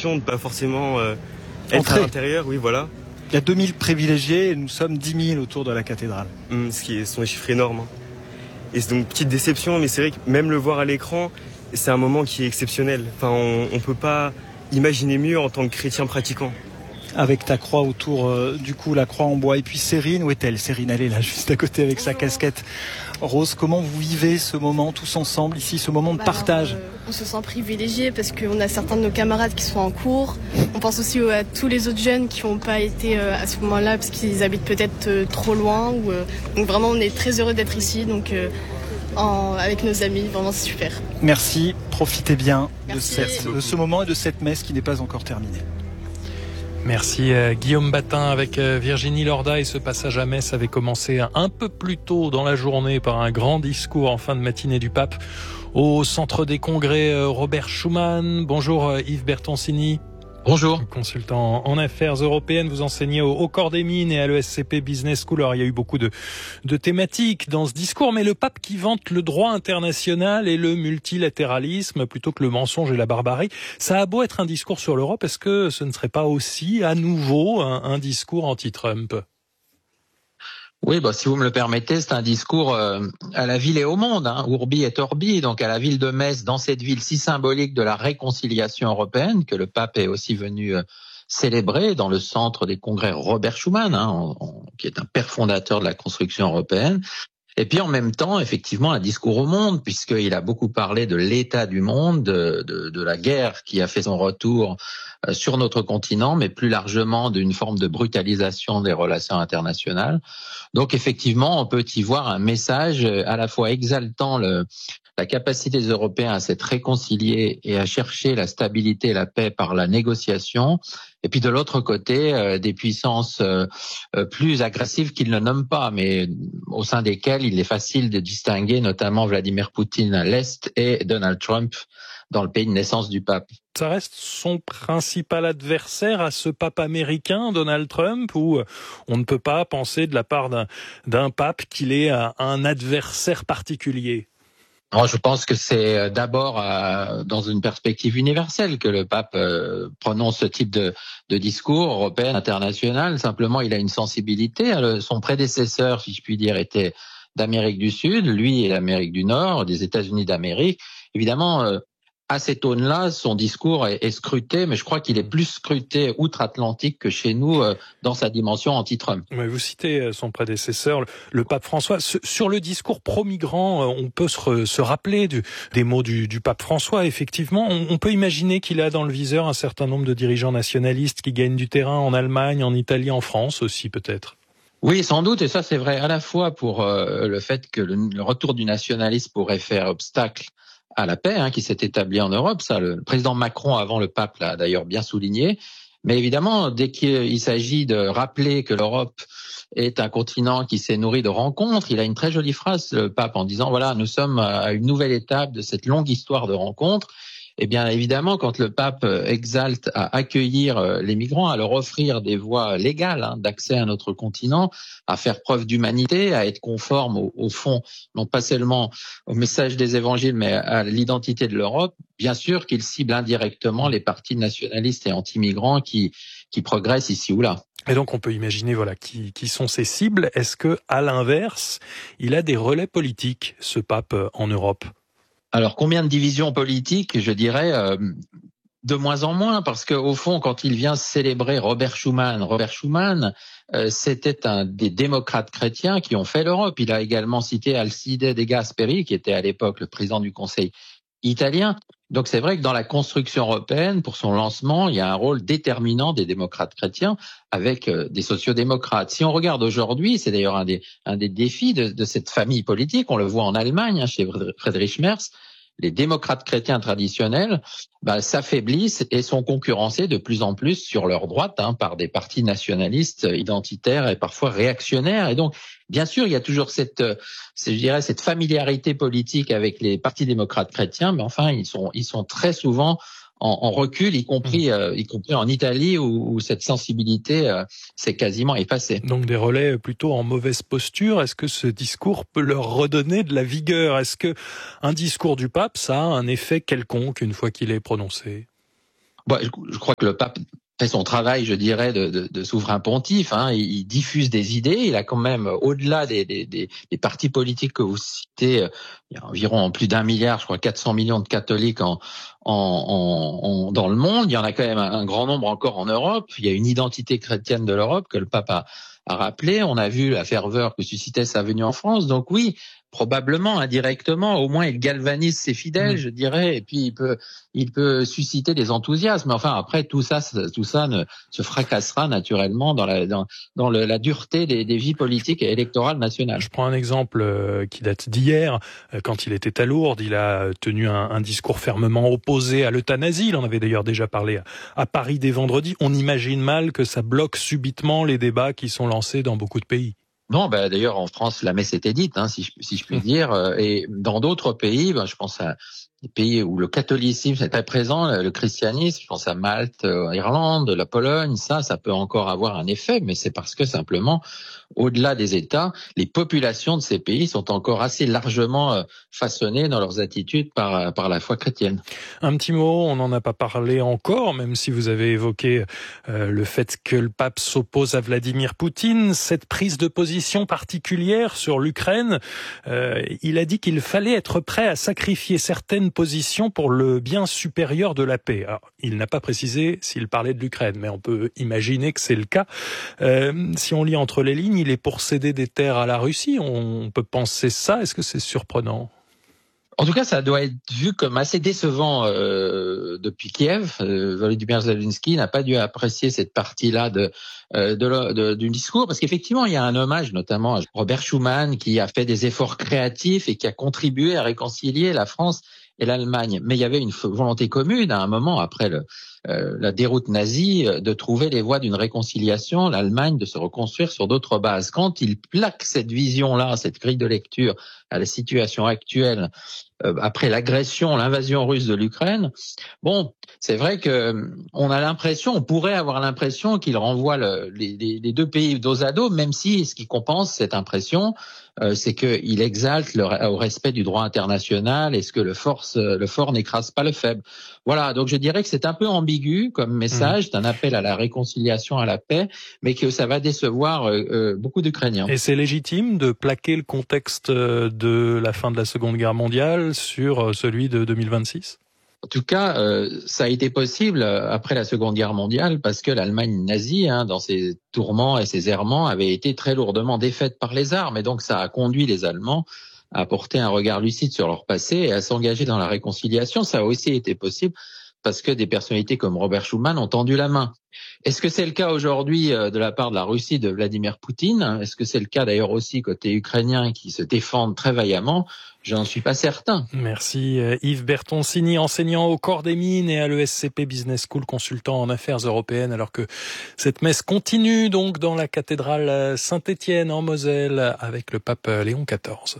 déception de ne pas forcément être à l'intérieur. Oui, voilà. Il y a 2000 privilégiés et nous sommes 10 000 autour de la cathédrale. Ce sont des chiffres énormes. Et c'est donc petite déception, mais c'est vrai que même le voir à l'écran, c'est un moment qui est exceptionnel. Enfin, on ne peut pas imaginer mieux en tant que chrétien pratiquant. Avec ta croix autour du cou, la croix en bois. Et puis Cérine, où est-elle ? Cérine, elle est là, juste à côté avec sa casquette rose. Comment vous vivez ce moment tous ensemble ici, ce moment de partage ? On se sent privilégié parce qu'on a certains de nos camarades qui sont en cours. On pense aussi à tous les autres jeunes qui n'ont pas été à ce moment-là parce qu'ils habitent peut-être trop loin. Donc vraiment, on est très heureux d'être ici. Donc avec nos amis, vraiment c'est super. Merci, profitez bien de ce moment et de cette messe qui n'est pas encore terminée. Merci Guillaume Batin avec Virginie Lorda, et ce passage à messe avait commencé un peu plus tôt dans la journée par un grand discours en fin de matinée du pape au centre des congrès Robert Schuman. Bonjour Yves Bertoncini. Bonjour. Consultant en affaires européennes, vous enseignez au Corps des Mines et à l'ESCP Business School. Alors, il y a eu beaucoup de thématiques dans ce discours, mais le pape qui vante le droit international et le multilatéralisme plutôt que le mensonge et la barbarie, ça a beau être un discours sur l'Europe, est-ce que ce ne serait pas aussi à nouveau un discours anti-Trump ? Oui, si vous me le permettez, c'est un discours à la ville et au monde, urbi et orbi, donc à la ville de Metz, dans cette ville si symbolique de la réconciliation européenne que le pape est aussi venu célébrer dans le centre des congrès Robert Schuman, qui est un père fondateur de la construction européenne. Et puis en même temps, effectivement, un discours au monde, puisqu'il a beaucoup parlé de l'état du monde, de la guerre qui a fait son retour sur notre continent, mais plus largement d'une forme de brutalisation des relations internationales. Donc effectivement, on peut y voir un message à la fois exaltant la capacité des Européens à s'être réconciliés et à chercher la stabilité et la paix par la négociation, et puis de l'autre côté, des puissances plus agressives qu'ils ne nomment pas, mais au sein desquelles il est facile de distinguer notamment Vladimir Poutine à l'Est et Donald Trump dans le pays de naissance du pape. Ça reste son principal adversaire à ce pape américain, Donald Trump, ou on ne peut pas penser de la part d'un pape qu'il est un adversaire particulier ? Alors, je pense que c'est d'abord dans une perspective universelle que le pape prononce ce type de discours européen, international. Simplement, il a une sensibilité. Son prédécesseur, si je puis dire, était d'Amérique du Sud. Lui est d'Amérique du Nord, des États-Unis d'Amérique. Évidemment, à cette aune-là, son discours est scruté, mais je crois qu'il est plus scruté outre-Atlantique que chez nous dans sa dimension anti-Trump. Oui, vous citez son prédécesseur, le pape François. Sur le discours pro-migrants, on peut se rappeler des mots du pape François. Effectivement, on peut imaginer qu'il a dans le viseur un certain nombre de dirigeants nationalistes qui gagnent du terrain en Allemagne, en Italie, en France aussi peut-être. Oui, sans doute, et ça c'est vrai à la fois pour le fait que le retour du nationalisme pourrait faire obstacle à la paix qui s'est établie en Europe. Ça, le président Macron, avant le pape, l'a d'ailleurs bien souligné. Mais évidemment, dès qu'il s'agit de rappeler que l'Europe est un continent qui s'est nourri de rencontres, il a une très jolie phrase, le pape, en disant, voilà, nous sommes à une nouvelle étape de cette longue histoire de rencontres. Eh bien, évidemment, quand le pape exalte à accueillir les migrants, à leur offrir des voies légales d'accès à notre continent, à faire preuve d'humanité, à être conforme au fond, non pas seulement au message des évangiles, mais à l'identité de l'Europe, bien sûr qu'il cible indirectement les partis nationalistes et anti-migrants qui progressent ici ou là. Et donc on peut imaginer qui sont ces cibles. Est-ce que, à l'inverse, il a des relais politiques, ce pape, en Europe ? Alors, combien de divisions politiques, je dirais, de moins en moins, parce qu'au fond, quand il vient célébrer Robert Schuman, c'était un des démocrates chrétiens qui ont fait l'Europe. Il a également cité Alcide De Gasperi, qui était à l'époque le président du Conseil italien. Donc c'est vrai que dans la construction européenne, pour son lancement, il y a un rôle déterminant des démocrates chrétiens avec des sociodémocrates. Si on regarde aujourd'hui, c'est d'ailleurs un des défis de cette famille politique, on le voit en Allemagne, chez Friedrich Merz, les démocrates chrétiens traditionnels s'affaiblissent et sont concurrencés de plus en plus sur leur droite par des partis nationalistes, identitaires et parfois réactionnaires. Et donc, bien sûr, il y a toujours cette familiarité politique avec les partis démocrates chrétiens, mais enfin, ils sont très souvent en recul, y compris en Italie où cette sensibilité s'est quasiment effacée. Donc des relais plutôt en mauvaise posture. Est-ce que ce discours peut leur redonner de la vigueur ? Est-ce que un discours du pape, ça a un effet quelconque une fois qu'il est prononcé ? Je crois que le pape fait son travail, je dirais, de souverain pontife. Il diffuse des idées. Il a quand même, au-delà des partis politiques que vous citez, il y a environ plus d'1 milliard, je crois 400 millions de catholiques dans le monde. Il y en a quand même un grand nombre encore en Europe. Il y a une identité chrétienne de l'Europe que le pape a rappelé. On a vu la ferveur que suscitait sa venue en France. Donc oui, probablement, indirectement, au moins il galvanise ses fidèles, je dirais, et puis il peut susciter des enthousiasmes. Enfin, après, tout ça se fracassera naturellement dans la dureté des vies politiques et électorales nationales. Je prends un exemple qui date d'hier. Quand il était à Lourdes, il a tenu un discours fermement opposé à l'euthanasie. Il en avait d'ailleurs déjà parlé à Paris dès vendredi. On imagine mal que ça bloque subitement les débats qui sont lancés dans beaucoup de pays. Non, d'ailleurs en France la messe était dite, si je puis dire, et dans d'autres pays, je pense à des pays où le catholicisme est très présent, le christianisme, je pense à Malte, Irlande, la Pologne, ça peut encore avoir un effet, mais c'est parce que simplement, au-delà des États, les populations de ces pays sont encore assez largement façonnées dans leurs attitudes par la foi chrétienne. Un petit mot, on n'en a pas parlé encore, même si vous avez évoqué le fait que le pape s'oppose à Vladimir Poutine, cette prise de position particulière sur l'Ukraine. Il a dit qu'il fallait être prêt à sacrifier certaines positions pour le bien supérieur de la paix. Alors, il n'a pas précisé s'il parlait de l'Ukraine, mais on peut imaginer que c'est le cas. Si on lit entre les lignes, il est pour céder des terres à la Russie. On peut penser ça. Est-ce que c'est surprenant ? En tout cas, ça doit être vu comme assez décevant depuis Kiev. Volodymyr Zelensky n'a pas dû apprécier cette partie-là du discours, parce qu'effectivement, il y a un hommage notamment à Robert Schuman qui a fait des efforts créatifs et qui a contribué à réconcilier la France et l'Allemagne. Mais il y avait une volonté commune à un moment, après la déroute nazie, de trouver les voies d'une réconciliation, l'Allemagne de se reconstruire sur d'autres bases. Quand il plaque cette vision-là, cette grille de lecture à la situation actuelle, après l'invasion russe de l'Ukraine, c'est vrai que on pourrait avoir l'impression qu'il renvoie les deux pays dos à dos, même si ce qui compense cette impression, c'est qu'il exalte au respect du droit international et ce que le fort n'écrase pas le faible. Voilà, donc je dirais que c'est un peu ambigu comme message, c'est un appel à la réconciliation, à la paix, mais que ça va décevoir beaucoup d'Ukrainiens. Et c'est légitime de plaquer le contexte de la fin de la Seconde Guerre mondiale sur celui de 2026 ? En tout cas, ça a été possible après la Seconde Guerre mondiale parce que l'Allemagne nazie, dans ses tourments et ses errements, avait été très lourdement défaite par les armes. Et donc, ça a conduit les Allemands à porter un regard lucide sur leur passé et à s'engager dans la réconciliation. Ça a aussi été possible parce que des personnalités comme Robert Schuman ont tendu la main. Est-ce que c'est le cas aujourd'hui de la part de la Russie, de Vladimir Poutine ? Est-ce que c'est le cas d'ailleurs aussi côté ukrainien qui se défendent très vaillamment ? Je n'en suis pas certain. Merci Yves Bertoncini, enseignant au Corps des Mines et à l'ESCP Business School, consultant en affaires européennes, alors que cette messe continue donc dans la cathédrale Saint-Étienne en Moselle avec le pape Léon XIV.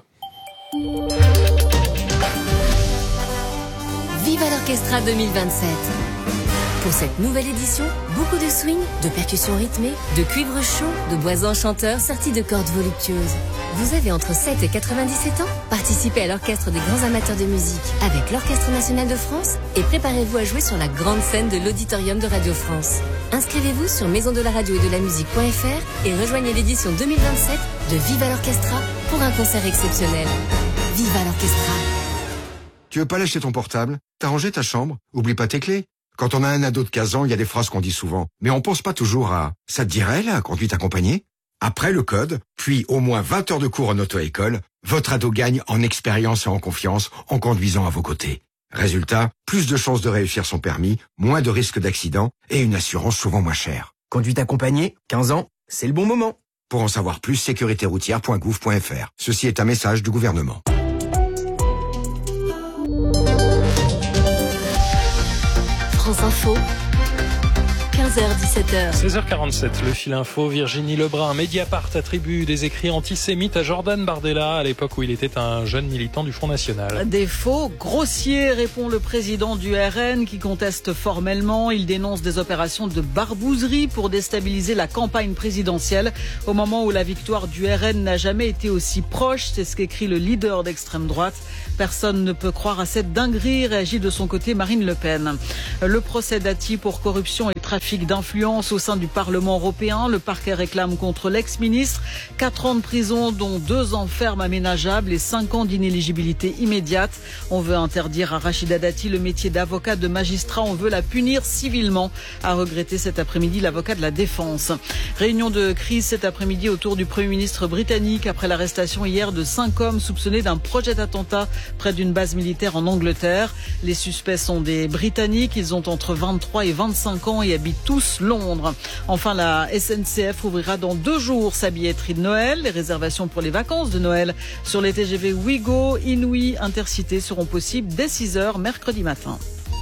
Viva l'Orchestra 2027. Pour cette nouvelle édition, beaucoup de swing, de percussions rythmées, de cuivre chaud, de bois enchanteurs sortis de cordes voluptueuses. Vous avez entre 7 et 97 ans ? Participez à l'orchestre des grands amateurs de musique avec l'Orchestre national de France et préparez-vous à jouer sur la grande scène de l'Auditorium de Radio France. Inscrivez-vous sur maisondelaradio et de la musique.fr et rejoignez l'édition 2027 de Viva l'Orchestra pour un concert exceptionnel. Viva l'Orchestra. Tu veux pas lâcher ton portable ? T'as rangé ta chambre ? Oublie pas tes clés. Quand on a un ado de 15 ans, il y a des phrases qu'on dit souvent. Mais on pense pas toujours à « ça te dirait, la conduite accompagnée ?» Après le code, puis au moins 20 heures de cours en auto-école, votre ado gagne en expérience et en confiance en conduisant à vos côtés. Résultat, plus de chances de réussir son permis, moins de risques d'accident et une assurance souvent moins chère. Conduite accompagnée, 15 ans, c'est le bon moment. Pour en savoir plus, sécuritéroutière.gouv.fr. Ceci est un message du gouvernement. France Info, 15h-17h. 16h47, le fil info, Virginie Lebrun. Mediapart attribue des écrits antisémites à Jordan Bardella à l'époque où il était un jeune militant du Front National. Des faux grossiers, répond le président du RN qui conteste formellement. Il dénonce des opérations de barbouzerie pour déstabiliser la campagne présidentielle au moment où la victoire du RN n'a jamais été aussi proche. C'est ce qu'écrit le leader d'extrême droite. Personne ne peut croire à cette dinguerie, réagit de son côté Marine Le Pen. Le procès Dati pour corruption et trafic d'influence au sein du Parlement européen. Le parquet réclame contre l'ex-ministre 4 ans de prison, dont 2 ans ferme aménageable et 5 ans d'inéligibilité immédiate. On veut interdire à Rachida Dati le métier d'avocat de magistrat. On veut la punir civilement, a regretté cet après-midi l'avocat de la défense. Réunion de crise cet après-midi autour du Premier ministre britannique après l'arrestation hier de 5 hommes soupçonnés d'un projet d'attentat près d'une base militaire en Angleterre. Les suspects sont des Britanniques. Ils ont entre 23 et 25 ans et habitent tous Londres. Enfin, la SNCF ouvrira dans 2 jours sa billetterie de Noël. Les réservations pour les vacances de Noël sur les TGV Ouigo, Inouï, Intercité seront possibles dès 6h mercredi matin.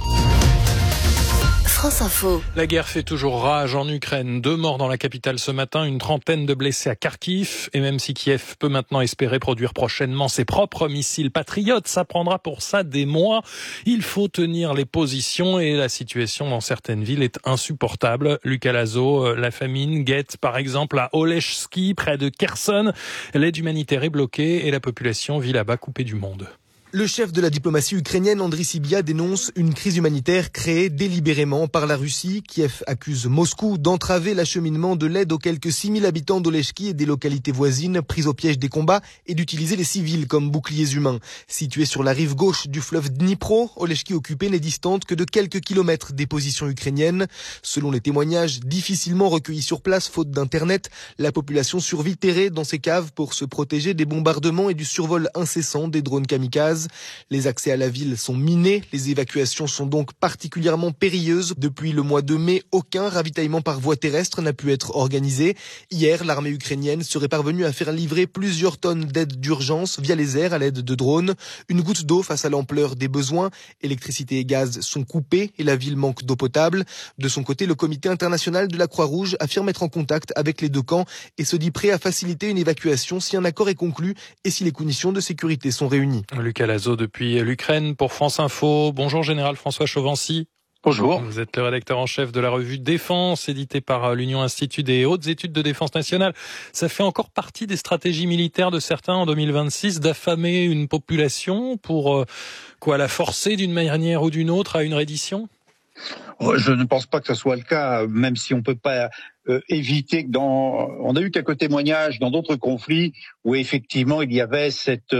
France Info. La guerre fait toujours rage en Ukraine. 2 morts dans la capitale ce matin, une trentaine de blessés à Kharkiv. Et même si Kiev peut maintenant espérer produire prochainement ses propres missiles patriotes, ça prendra pour ça des mois. Il faut tenir les positions et la situation dans certaines villes est insupportable. Lucas Lazo, la famine guette par exemple à Oleshki, près de Kherson. L'aide humanitaire est bloquée et la population vit là-bas coupée du monde. Le chef de la diplomatie ukrainienne, Andriy Sybiha, dénonce une crise humanitaire créée délibérément par la Russie. Kiev accuse Moscou d'entraver l'acheminement de l'aide aux quelques 6000 habitants d'Oleshki et des localités voisines prises au piège des combats et d'utiliser les civils comme boucliers humains. Située sur la rive gauche du fleuve Dnipro, Oleshki occupée n'est distante que de quelques kilomètres des positions ukrainiennes. Selon les témoignages difficilement recueillis sur place faute d'internet, la population survit terrée dans ses caves pour se protéger des bombardements et du survol incessant des drones kamikazes. Les accès à la ville sont minés, les évacuations sont donc particulièrement périlleuses. Depuis le mois de mai, aucun ravitaillement par voie terrestre n'a pu être organisé. Hier, l'armée ukrainienne serait parvenue à faire livrer plusieurs tonnes d'aide d'urgence via les airs à l'aide de drones. Une goutte d'eau face à l'ampleur des besoins. Électricité et gaz sont coupés et la ville manque d'eau potable. De son côté, le comité international de la Croix-Rouge affirme être en contact avec les 2 camps et se dit prêt à faciliter une évacuation si un accord est conclu et si les conditions de sécurité sont réunies. Lucas Lazo depuis l'Ukraine pour France Info. Bonjour Général François Chauvency. Bonjour. Vous êtes le rédacteur en chef de la revue Défense, éditée par l'Union Institut des hautes études de défense nationale. Ça fait encore partie des stratégies militaires de certains en 2026 d'affamer une population pour la forcer d'une manière ou d'une autre à une reddition ? Je ne pense pas que ce soit le cas, même si on peut pas éviter que on a eu quelques témoignages dans d'autres conflits où effectivement il y avait cette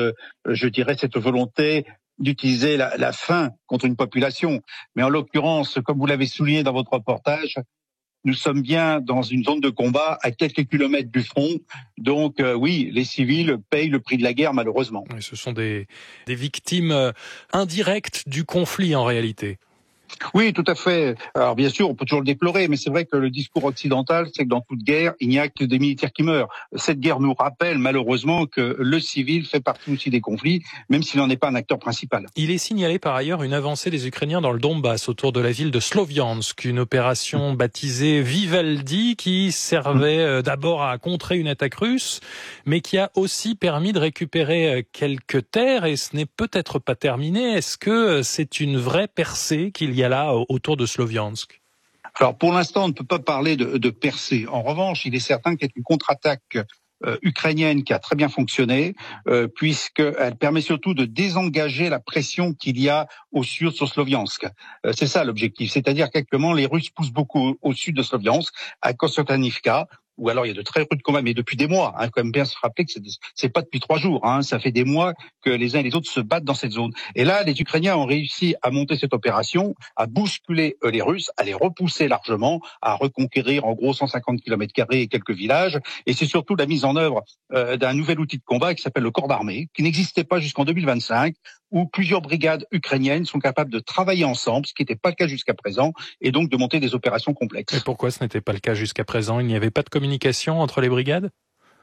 volonté d'utiliser la faim contre une population. Mais en l'occurrence, comme vous l'avez souligné dans votre reportage, nous sommes bien dans une zone de combat à quelques kilomètres du front. Donc oui, les civils payent le prix de la guerre malheureusement. Et ce sont des victimes indirectes du conflit en réalité. Oui, tout à fait. Alors bien sûr, on peut toujours le déplorer, mais c'est vrai que le discours occidental, c'est que dans toute guerre, il n'y a que des militaires qui meurent. Cette guerre nous rappelle malheureusement que le civil fait partie aussi des conflits, même s'il n'en est pas un acteur principal. Il est signalé par ailleurs une avancée des Ukrainiens dans le Donbass, autour de la ville de Sloviansk, une opération baptisée Vivaldi qui servait d'abord à contrer une attaque russe, mais qui a aussi permis de récupérer quelques terres, et ce n'est peut-être pas terminé. Est-ce que c'est une vraie percée qu'il y a là autour de Sloviansk? Alors pour l'instant, on ne peut pas parler de percée. En revanche, il est certain qu'il y a une contre-attaque ukrainienne qui a très bien fonctionné, puisqu'elle permet surtout de désengager la pression qu'il y a au sud sur Sloviansk. C'est ça l'objectif, c'est-à-dire qu'actuellement les Russes poussent beaucoup au sud de Sloviansk, à Konstantinivka, ou alors il y a de très rudes combats, mais depuis des mois. Quand même bien se rappeler que c'est pas depuis 3 jours. Ça fait des mois que les uns et les autres se battent dans cette zone. Et là, les Ukrainiens ont réussi à monter cette opération, à bousculer les Russes, à les repousser largement, à reconquérir en gros 150 km² et quelques villages. Et c'est surtout la mise en œuvre d'un nouvel outil de combat qui s'appelle le corps d'armée, qui n'existait pas jusqu'en 2025, où plusieurs brigades ukrainiennes sont capables de travailler ensemble, ce qui n'était pas le cas jusqu'à présent, et donc de monter des opérations complexes. Et pourquoi ce n'était pas le cas jusqu'à présent? Il n'y avait pas de communication entre les brigades?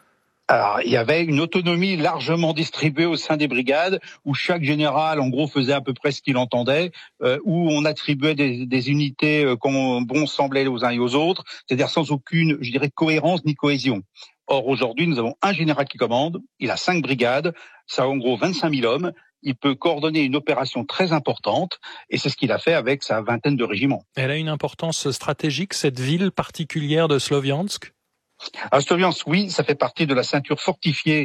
Alors, il y avait une autonomie largement distribuée au sein des brigades, où chaque général, en gros, faisait à peu près ce qu'il entendait, où on attribuait des unités comme bon semblait aux uns et aux autres, c'est-à-dire sans aucune, je dirais, cohérence ni cohésion. Or, aujourd'hui, nous avons un général qui commande, il a 5 brigades, ça a en gros 25 000 hommes, il peut coordonner une opération très importante, et c'est ce qu'il a fait avec sa vingtaine de régiments. Elle a une importance stratégique, cette ville particulière de Sloviansk ? À Sloviansk, oui, ça fait partie de la ceinture fortifiée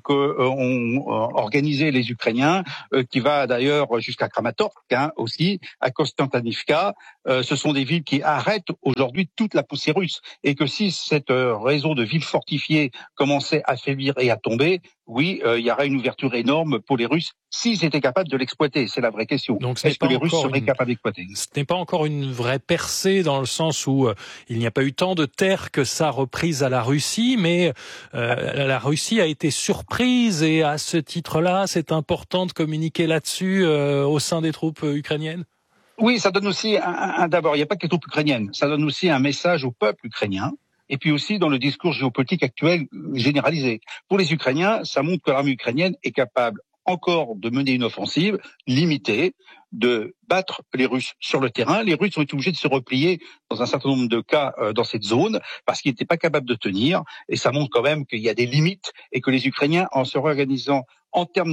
qu'ont organisé les Ukrainiens, qui va d'ailleurs jusqu'à Kramatorsk aussi, à Konstantinivka. Ce sont des villes qui arrêtent aujourd'hui toute la poussée russe. Et que si cet réseau de villes fortifiées commençait à faiblir et à tomber, oui, il y aurait une ouverture énorme pour les Russes s'ils étaient capables de l'exploiter. C'est la vraie question. Donc, est-ce que les Russes seraient capables d'exploiter ? Ce n'est pas encore une vraie percée dans le sens où il n'y a pas eu tant de terres que ça reprise à la Russie, mais la Russie a été surprise et à ce titre-là, c'est important de communiquer là-dessus au sein des troupes ukrainiennes. Oui, ça donne aussi d'abord, il n'y a pas que les troupes ukrainiennes, ça donne aussi un message au peuple ukrainien. Et puis aussi dans le discours géopolitique actuel généralisé. Pour les Ukrainiens, ça montre que l'armée ukrainienne est capable encore de mener une offensive limitée, de battre les Russes sur le terrain. Les Russes ont été obligés de se replier dans un certain nombre de cas dans cette zone parce qu'ils n'étaient pas capables de tenir. Et ça montre quand même qu'il y a des limites et que les Ukrainiens, en se réorganisant en termes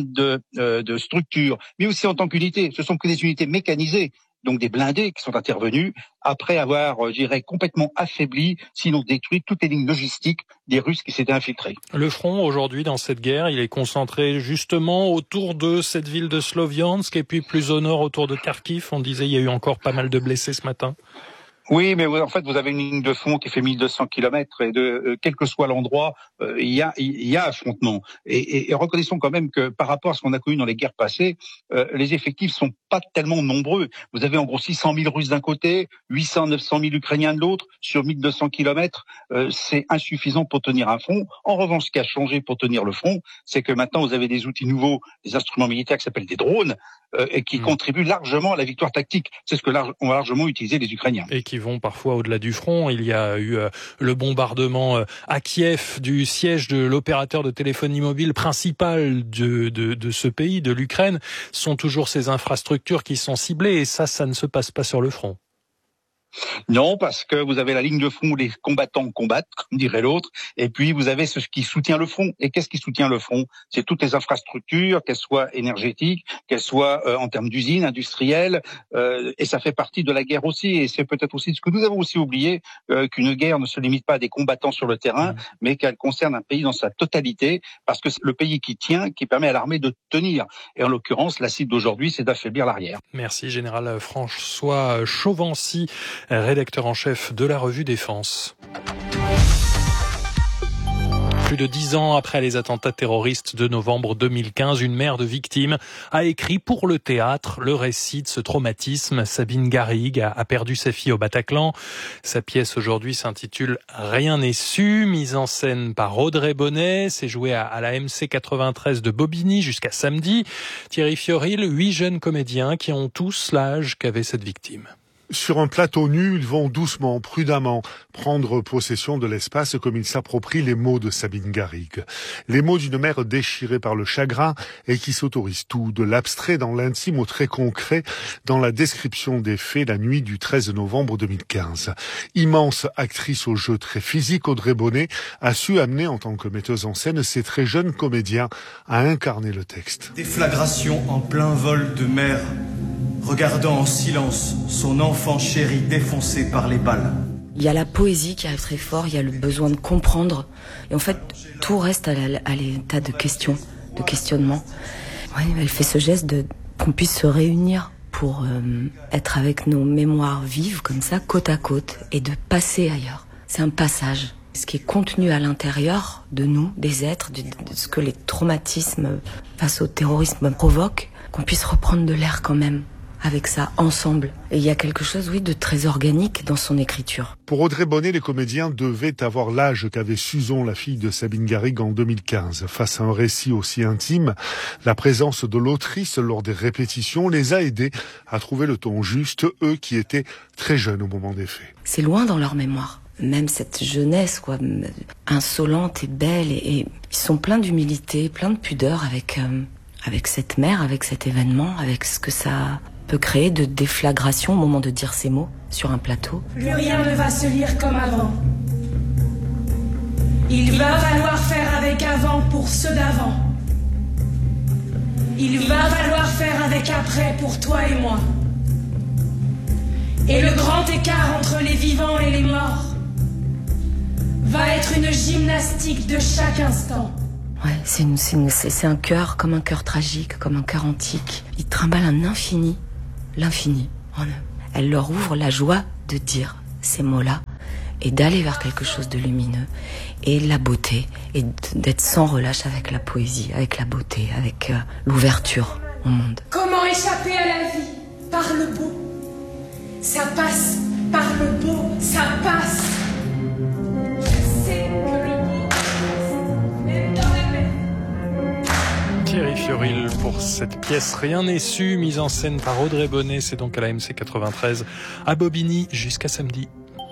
de structure, mais aussi en tant qu'unité, ce sont que des unités mécanisées, donc des blindés qui sont intervenus après avoir, je dirais, complètement affaibli, sinon détruit toutes les lignes logistiques des Russes qui s'étaient infiltrés. Le front, aujourd'hui, dans cette guerre, il est concentré justement autour de cette ville de Sloviansk et puis plus au nord autour de Kharkiv. On disait il y a eu encore pas mal de blessés ce matin. Oui, mais en fait, vous avez une ligne de front qui fait 1200 kilomètres et quel que soit l'endroit, il y a affrontement. Et reconnaissons quand même que par rapport à ce qu'on a connu dans les guerres passées, les effectifs sont pas tellement nombreux. Vous avez en gros 600 000 Russes d'un côté, 800, 900 000 Ukrainiens de l'autre, sur 1200 kilomètres. C'est insuffisant pour tenir un front. En revanche, ce qui a changé pour tenir le front, c'est que maintenant vous avez des outils nouveaux, des instruments militaires qui s'appellent des drones, et qui contribuent largement à la victoire tactique. C'est ce que ont largement utilisé les Ukrainiens. Et qui vont parfois au-delà du front. Il y a eu le bombardement à Kiev du siège de l'opérateur de téléphonie mobile principal de ce pays, de l'Ukraine. Ce sont toujours ces infrastructures qui sont ciblées et ça ne se passe pas sur le front. Non, parce que vous avez la ligne de front où les combattants combattent, comme dirait l'autre, et puis vous avez ce qui soutient le front. Et qu'est-ce qui soutient le front ? C'est toutes les infrastructures, qu'elles soient énergétiques, qu'elles soient en termes d'usines, industrielles, et ça fait partie de la guerre aussi. Et c'est peut-être aussi ce que nous avons aussi oublié, qu'une guerre ne se limite pas à des combattants sur le terrain, mais qu'elle concerne un pays dans sa totalité, parce que c'est le pays qui tient, qui permet à l'armée de tenir. Et en l'occurrence, la cible d'aujourd'hui, c'est d'affaiblir l'arrière. Merci, Général François Chauvency, rédacteur en chef de la revue Défense. Plus de 10 ans après les attentats terroristes de novembre 2015, une mère de victimes a écrit pour le théâtre le récit de ce traumatisme. Sabine Garrigue a perdu sa fille au Bataclan. Sa pièce aujourd'hui s'intitule « Rien n'est su », mise en scène par Audrey Bonnet. C'est joué à la MC 93 de Bobigny jusqu'à samedi. Thierry Fioril, 8 jeunes comédiens qui ont tous l'âge qu'avait cette victime. Sur un plateau nu, ils vont doucement, prudemment, prendre possession de l'espace comme ils s'approprient les mots de Sabine Garrigue. Les mots d'une mère déchirée par le chagrin et qui s'autorise tout, de l'abstrait dans l'intime au très concret, dans la description des faits la nuit du 13 novembre 2015. Immense actrice au jeu très physique, Audrey Bonnet a su amener en tant que metteuse en scène ces très jeunes comédiens à incarner le texte. Déflagration en plein vol de mer, regardant en silence son enfant chéri défoncé par les balles. Il y a la poésie qui arrive très fort, il y a le besoin de comprendre. Et en fait, tout reste à l'état de question, de questionnement. Ouais, elle fait ce geste qu'on puisse se réunir pour être avec nos mémoires vives, comme ça, côte à côte, et de passer ailleurs. C'est un passage. Ce qui est contenu à l'intérieur de nous, des êtres, de ce que les traumatismes face au terrorisme provoquent, qu'on puisse reprendre de l'air quand même avec ça, ensemble. Et il y a quelque chose, oui, de très organique dans son écriture. Pour Audrey Bonnet, les comédiens devaient avoir l'âge qu'avait Suzon, la fille de Sabine Garrigue, en 2015. Face à un récit aussi intime, la présence de l'autrice lors des répétitions les a aidés à trouver le ton juste, eux qui étaient très jeunes au moment des faits. C'est loin dans leur mémoire. même cette jeunesse, quoi, insolente et belle, et ils sont pleins d'humilité, pleins de pudeur avec cette mer, avec cet événement, avec ce que ça peut créer de déflagration au moment de dire ces mots sur un plateau. Plus rien ne va se lire comme avant. Il va falloir faire avec avant pour ceux d'avant. Il va falloir faire avec après pour toi et moi. Et le grand écart entre les vivants et les morts va être une gymnastique de chaque instant. Ouais, c'est un cœur comme un cœur tragique, comme un cœur antique. Il trimballe un infini, l'infini en eux. Elle leur ouvre la joie de dire ces mots-là et d'aller vers quelque chose de lumineux et la beauté et d'être sans relâche avec la poésie, avec la beauté, avec l'ouverture au monde. Comment échapper à la vie? Par le beau. Ça passe par le beau, ça passe. Je sais que le beau passe, même dans la mer. Thierry Fioril pour cette pièce Rien n'est su, mise en scène par Audrey Bonnet. C'est donc à la MC 93 à Bobigny jusqu'à samedi.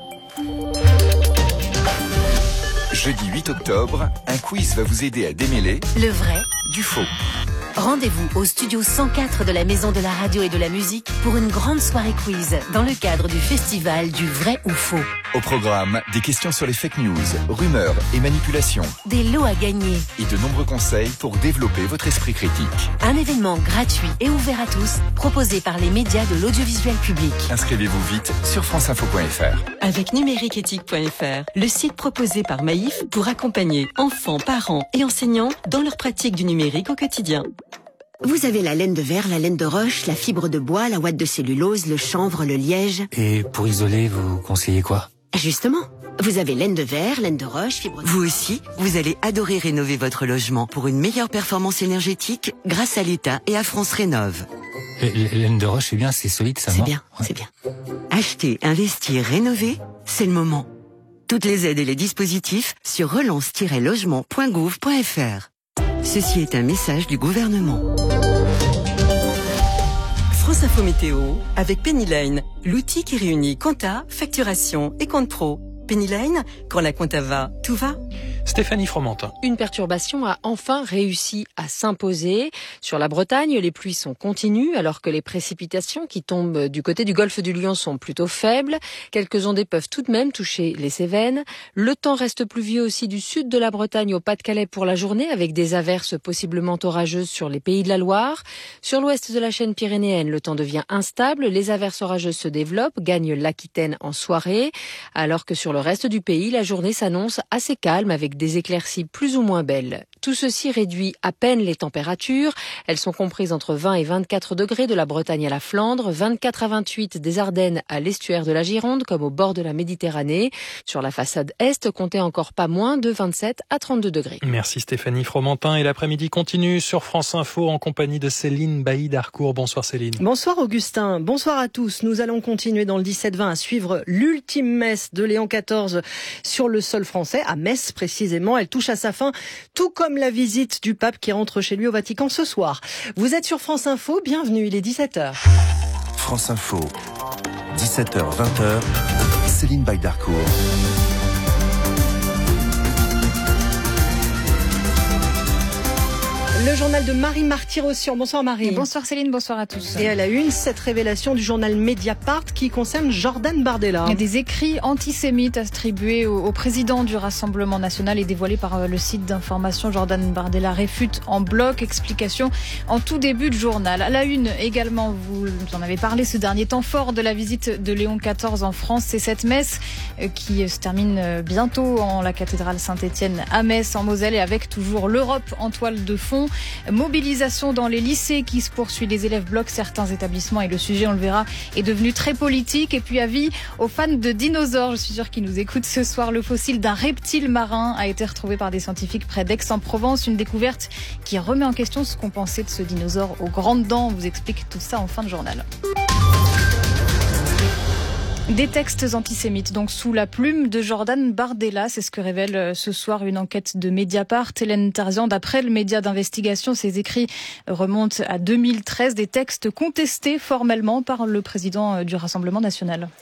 Jeudi 8 octobre, un quiz va vous aider à démêler le vrai du faux. Rendez-vous au studio 104 de la Maison de la Radio et de la Musique pour une grande soirée quiz dans le cadre du festival du vrai ou faux. Au programme, des questions sur les fake news, rumeurs et manipulations. Des lots à gagner. Et de nombreux conseils pour développer votre esprit critique. Un événement gratuit et ouvert à tous, proposé par les médias de l'audiovisuel public. Inscrivez-vous vite sur franceinfo.fr. Avec numériqueéthique.fr, le site proposé par Maïf pour accompagner enfants, parents et enseignants dans leur pratique du numérique au quotidien. Vous avez la laine de verre, la laine de roche, la fibre de bois, la ouate de cellulose, le chanvre, le liège. Et pour isoler, vous conseillez quoi? Justement, vous avez laine de verre, laine de roche, fibre de... Vous aussi, vous allez adorer rénover votre logement pour une meilleure performance énergétique grâce à l'État et à France Rénov'. Laine de roche, c'est bien, c'est solide, ça va. C'est bien, c'est bien. Acheter, investir, rénover, c'est le moment. Toutes les aides et les dispositifs sur relance-logement.gouv.fr. Ceci est un message du gouvernement. France Info Météo avec Pennyline, l'outil qui réunit compta, facturation et compte pro. Pennyline, quand la compta va, tout va. Stéphanie Fromentin. Une perturbation a enfin réussi à s'imposer. Sur la Bretagne, les pluies sont continues alors que les précipitations qui tombent du côté du golfe du Lion sont plutôt faibles. Quelques ondées peuvent tout de même toucher les Cévennes. Le temps reste pluvieux aussi du sud de la Bretagne au Pas-de-Calais pour la journée avec des averses possiblement orageuses sur les Pays de la Loire. Sur l'ouest de la chaîne pyrénéenne, le temps devient instable. Les averses orageuses se développent, gagnent l'Aquitaine en soirée. Alors que sur le reste du pays, la journée s'annonce assez calme avec des éclaircies plus ou moins belles. Tout ceci réduit à peine les températures. Elles sont comprises entre 20 et 24 degrés de la Bretagne à la Flandre, 24 à 28 des Ardennes à l'estuaire de la Gironde comme au bord de la Méditerranée. Sur la façade est, comptez encore pas moins de 27 à 32 degrés. Merci Stéphanie Fromentin. Et l'après-midi continue sur France Info en compagnie de Céline Bailly-Darcourt. Bonsoir Céline. Bonsoir Augustin, bonsoir à tous. Nous allons continuer dans le 17-20 à suivre l'ultime messe de Léon XIV sur le sol français, à Metz précisément. Elle touche à sa fin, tout comme la visite du pape qui rentre chez lui au Vatican ce soir. Vous êtes sur France Info, bienvenue, il est 17h. France Info, 17h-20h, Céline Bailly-Darcourt. Le journal de Marie Marty-Rossian. Bonsoir Marie. Bonsoir Céline, bonsoir à tous. Et à la une, cette révélation du journal Mediapart qui concerne Jordan Bardella. Des écrits antisémites attribués au président du Rassemblement national et dévoilés par le site d'information. Jordan Bardella réfute en bloc. Explication en tout début de journal. À la une également, vous en avez parlé ce dernier temps fort de la visite de Léon XIV en France. C'est cette messe qui se termine bientôt en la cathédrale Saint-Étienne à Metz en Moselle et avec toujours l'Europe en toile de fond. Mobilisation dans les lycées qui se poursuit. Les élèves bloquent certains établissements et le sujet, on le verra, est devenu très politique. Et puis avis aux fans de dinosaures, je suis sûre qu'ils nous écoutent ce soir. Le fossile d'un reptile marin a été retrouvé par des scientifiques près d'Aix-en-Provence. Une découverte qui remet en question ce qu'on pensait de ce dinosaure aux grandes dents. On vous explique tout ça en fin de journal. Des textes antisémites, donc sous la plume de Jordan Bardella, c'est ce que révèle ce soir une enquête de Mediapart. Hélène Tarzian, d'après le média d'investigation, ces écrits remontent à 2013, des textes contestés formellement par le président du Rassemblement national.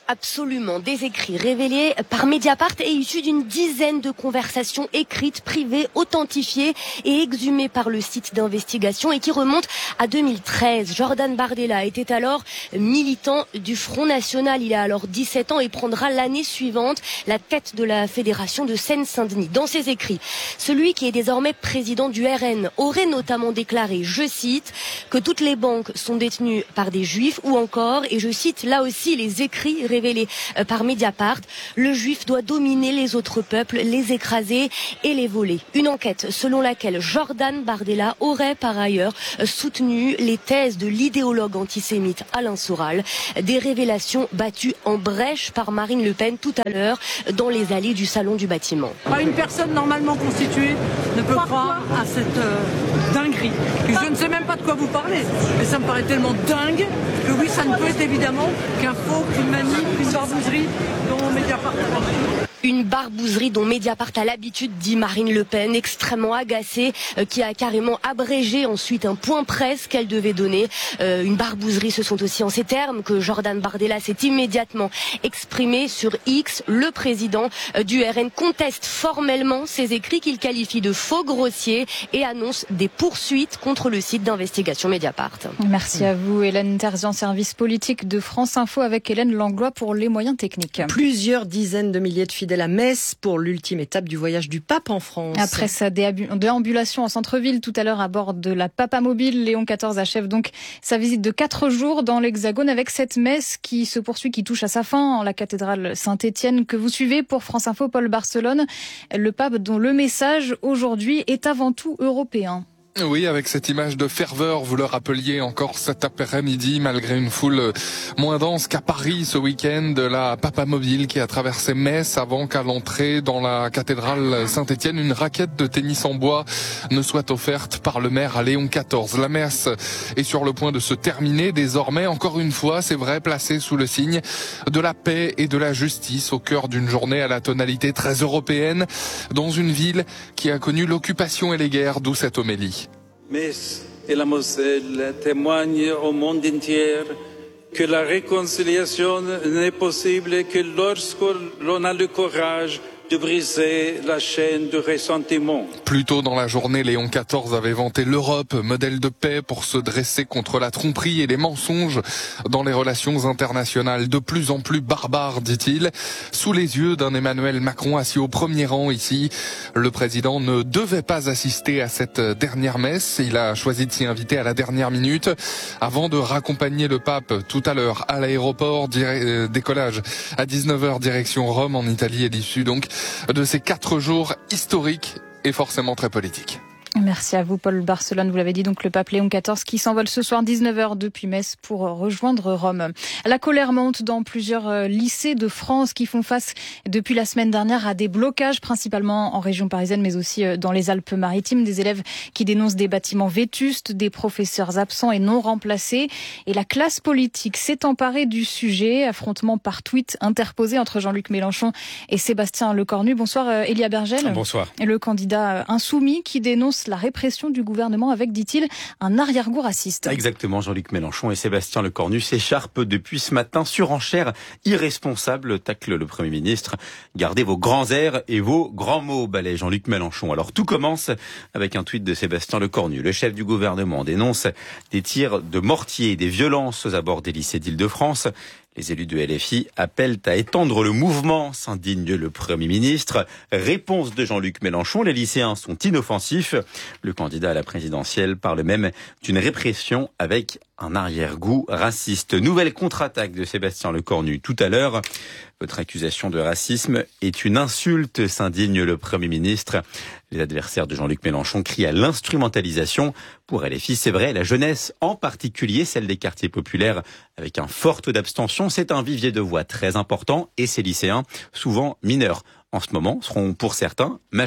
Absolument. Des écrits révélés par Mediapart et issus d'une dizaine de conversations écrites, privées, authentifiées et exhumées par le site d'investigation et qui remontent à 2013. Jordan Bardella était alors militant du Front National. Il a alors 17 ans et prendra l'année suivante la tête de la Fédération de Seine-Saint-Denis. Dans ses écrits, celui qui est désormais président du RN aurait notamment déclaré, je cite, que toutes les banques sont détenues par des juifs ou encore, et je cite là aussi les écrits révélés par Mediapart, le juif doit dominer les autres peuples, les écraser et les voler. Une enquête selon laquelle Jordan Bardella aurait par ailleurs soutenu les thèses de l'idéologue antisémite Alain Soral, des révélations battues en brèche par Marine Le Pen tout à l'heure dans les allées du salon du bâtiment. Une personne normalement constituée ne peut croire à cette dinguerie. Je ne sais même pas de quoi vous parlez, mais ça me paraît tellement dingue que oui, ça ne peut être évidemment qu'un faux, qu'une manie, qu'une barbouzerie dont Mediapart a l'habitude. Une barbouzerie dont Mediapart a l'habitude, dit Marine Le Pen, extrêmement agacée, qui a carrément abrégé ensuite un point presse qu'elle devait donner. Une barbouzerie, ce sont aussi en ces termes que Jordan Bardella s'est immédiatement exprimé sur X. Le président du RN conteste formellement ces écrits qu'il qualifie de faux grossiers et annonce des poursuites contre le site d'investigation Mediapart. Merci à vous, Hélène Terzian, service politique de France Info avec Hélène Langlois pour les moyens techniques. Plusieurs dizaines de milliers de fidèles à Metz pour l'ultime étape du voyage du pape en France. Après sa déambulation en centre-ville tout à l'heure à bord de la Papamobile, Léon XIV achève donc sa visite de 4 jours dans l'Hexagone avec cette messe qui se poursuit, qui touche à sa fin en la cathédrale Saint-Étienne que vous suivez pour France Info. Paul Barcelone, le pape dont le message aujourd'hui est avant tout européen. Oui, avec cette image de ferveur, vous le rappeliez encore cet après-midi, malgré une foule moins dense qu'à Paris ce week-end, la Papamobile qui a traversé Metz avant qu'à l'entrée dans la cathédrale Saint-Étienne, une raquette de tennis en bois ne soit offerte par le maire à Léon XIV. La messe est sur le point de se terminer désormais, encore une fois, c'est vrai, placée sous le signe de la paix et de la justice au cœur d'une journée à la tonalité très européenne, dans une ville qui a connu l'occupation et les guerres, d'où cette homélie. Metz et la Moselle témoignent au monde entier que la réconciliation n'est possible que lorsque l'on a le courage de briser la chaîne du ressentiment. Plus tôt dans la journée, Léon XIV avait vanté l'Europe, modèle de paix pour se dresser contre la tromperie et les mensonges dans les relations internationales de plus en plus barbares, dit-il. Sous les yeux d'un Emmanuel Macron assis au premier rang ici, le président ne devait pas assister à cette dernière messe. Il a choisi de s'y inviter à la dernière minute avant de raccompagner le pape tout à l'heure à l'aéroport, décollage à 19h direction Rome en Italie et l'issue donc de ces 4 jours historiques et forcément très politiques. Merci à vous, Paul Barcelone. Vous l'avez dit, donc le pape Léon XIV qui s'envole ce soir 19h depuis Metz pour rejoindre Rome. La colère monte dans plusieurs lycées de France qui font face depuis la semaine dernière à des blocages, principalement en région parisienne, mais aussi dans les Alpes-Maritimes. Des élèves qui dénoncent des bâtiments vétustes, des professeurs absents et non remplacés. Et la classe politique s'est emparée du sujet. Affrontement par tweet interposé entre Jean-Luc Mélenchon et Sébastien Lecornu. Bonsoir, Elia Bergel. Bonsoir. Et le candidat insoumis qui dénonce la répression du gouvernement avec, dit-il, un arrière-goût raciste. Exactement, Jean-Luc Mélenchon et Sébastien Lecornu s'écharpent depuis ce matin. Surenchère irresponsable, tacle le Premier ministre. Gardez vos grands airs et vos grands mots, balaye Jean-Luc Mélenchon. Alors tout commence avec un tweet de Sébastien Lecornu. Le chef du gouvernement dénonce des tirs de mortier et des violences aux abords des lycées d'Île-de-France. Les élus de LFI appellent à étendre le mouvement, s'indigne le Premier ministre. Réponse de Jean-Luc Mélenchon, les lycéens sont inoffensifs. Le candidat à la présidentielle parle même d'une répression avec un arrière-goût raciste. Nouvelle contre-attaque de Sébastien Lecornu tout à l'heure. Votre accusation de racisme est une insulte, s'indigne le Premier ministre. Les adversaires de Jean-Luc Mélenchon crient à l'instrumentalisation. Pour LFI, c'est vrai, la jeunesse, en particulier celle des quartiers populaires, avec un fort taux d'abstention, c'est un vivier de voix très important et ces lycéens, souvent mineurs en ce moment, seront pour certains majeurs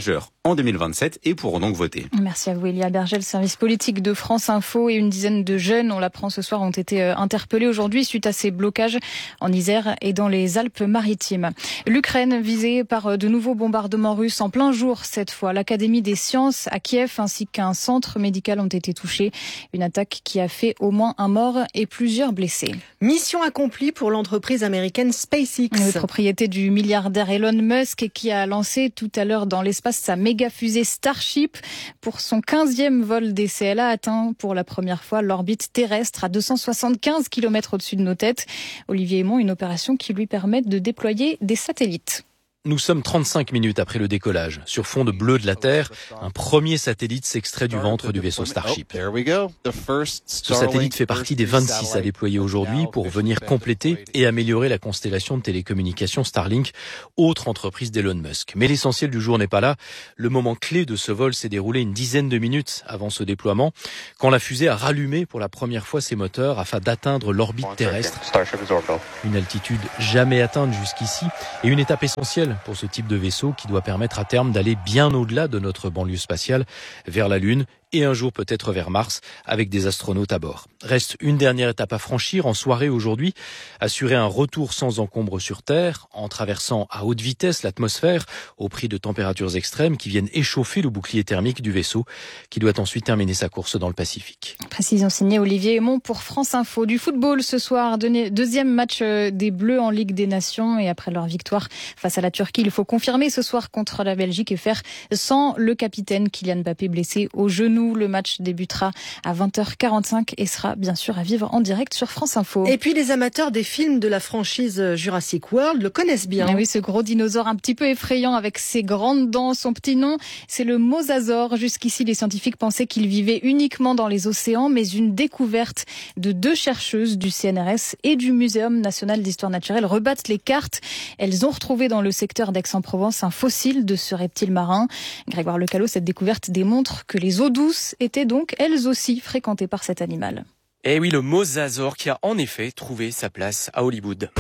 en 2027 et pourront donc voter. Merci à vous, Elia Bergel, service politique de France Info. Et une dizaine de jeunes, on l'apprend ce soir, ont été interpellés aujourd'hui suite à ces blocages en Isère et dans les Alpes-Maritimes. L'Ukraine visée par de nouveaux bombardements russes en plein jour cette fois. L'Académie des sciences à Kiev ainsi qu'un centre médical ont été touchés. Une attaque qui a fait au moins un mort et plusieurs blessés. Mission accomplie pour l'entreprise américaine SpaceX. Oui, propriété du milliardaire Elon Musk qui a lancé tout à l'heure dans l'espace sa méga fusée Starship. Pour son 15e vol d'essai, elle a atteint pour la première fois l'orbite terrestre à 275 km au-dessus de nos têtes. Olivier Aymon, une opération qui lui permet de déployer des satellites. Nous sommes 35 minutes après le décollage. Sur fond de bleu de la Terre, un premier satellite s'extrait du ventre du vaisseau Starship. Ce satellite fait partie des 26 à déployer aujourd'hui pour venir compléter et améliorer la constellation de télécommunications Starlink, autre entreprise d'Elon Musk. Mais l'essentiel du jour n'est pas là. Le moment clé de ce vol s'est déroulé une dizaine de minutes avant ce déploiement, quand la fusée a rallumé pour la première fois ses moteurs afin d'atteindre l'orbite terrestre. Une altitude jamais atteinte jusqu'ici et une étape essentielle pour ce type de vaisseau qui doit permettre à terme d'aller bien au-delà de notre banlieue spatiale, vers la Lune et un jour peut-être vers Mars avec des astronautes à bord. Reste une dernière étape à franchir en soirée aujourd'hui, assurer un retour sans encombre sur Terre en traversant à haute vitesse l'atmosphère au prix de températures extrêmes qui viennent échauffer le bouclier thermique du vaisseau qui doit ensuite terminer sa course dans le Pacifique. Précision signée Olivier Aymon pour France Info. Du football ce soir, deuxième match des Bleus en Ligue des Nations et après leur victoire face à la Turquie, il faut confirmer ce soir contre la Belgique et faire sans le capitaine Kylian Mbappé blessé au genou. Le match débutera à 20h45 et sera bien sûr à vivre en direct sur France Info. Et puis les amateurs des films de la franchise Jurassic World le connaissent bien. Ah oui, ce gros dinosaure un petit peu effrayant avec ses grandes dents, son petit nom, c'est le mosasaure. Jusqu'ici, les scientifiques pensaient qu'il vivait uniquement dans les océans, mais une découverte de 2 chercheuses du CNRS et du Muséum national d'histoire naturelle rebattent les cartes. Elles ont retrouvé dans le secteur d'Aix-en-Provence un fossile de ce reptile marin. Grégoire Lecallot, cette découverte démontre que les eaux douces étaient donc elles aussi fréquentées par cet animal. Et oui, le mosasaure qui a en effet trouvé sa place à Hollywood.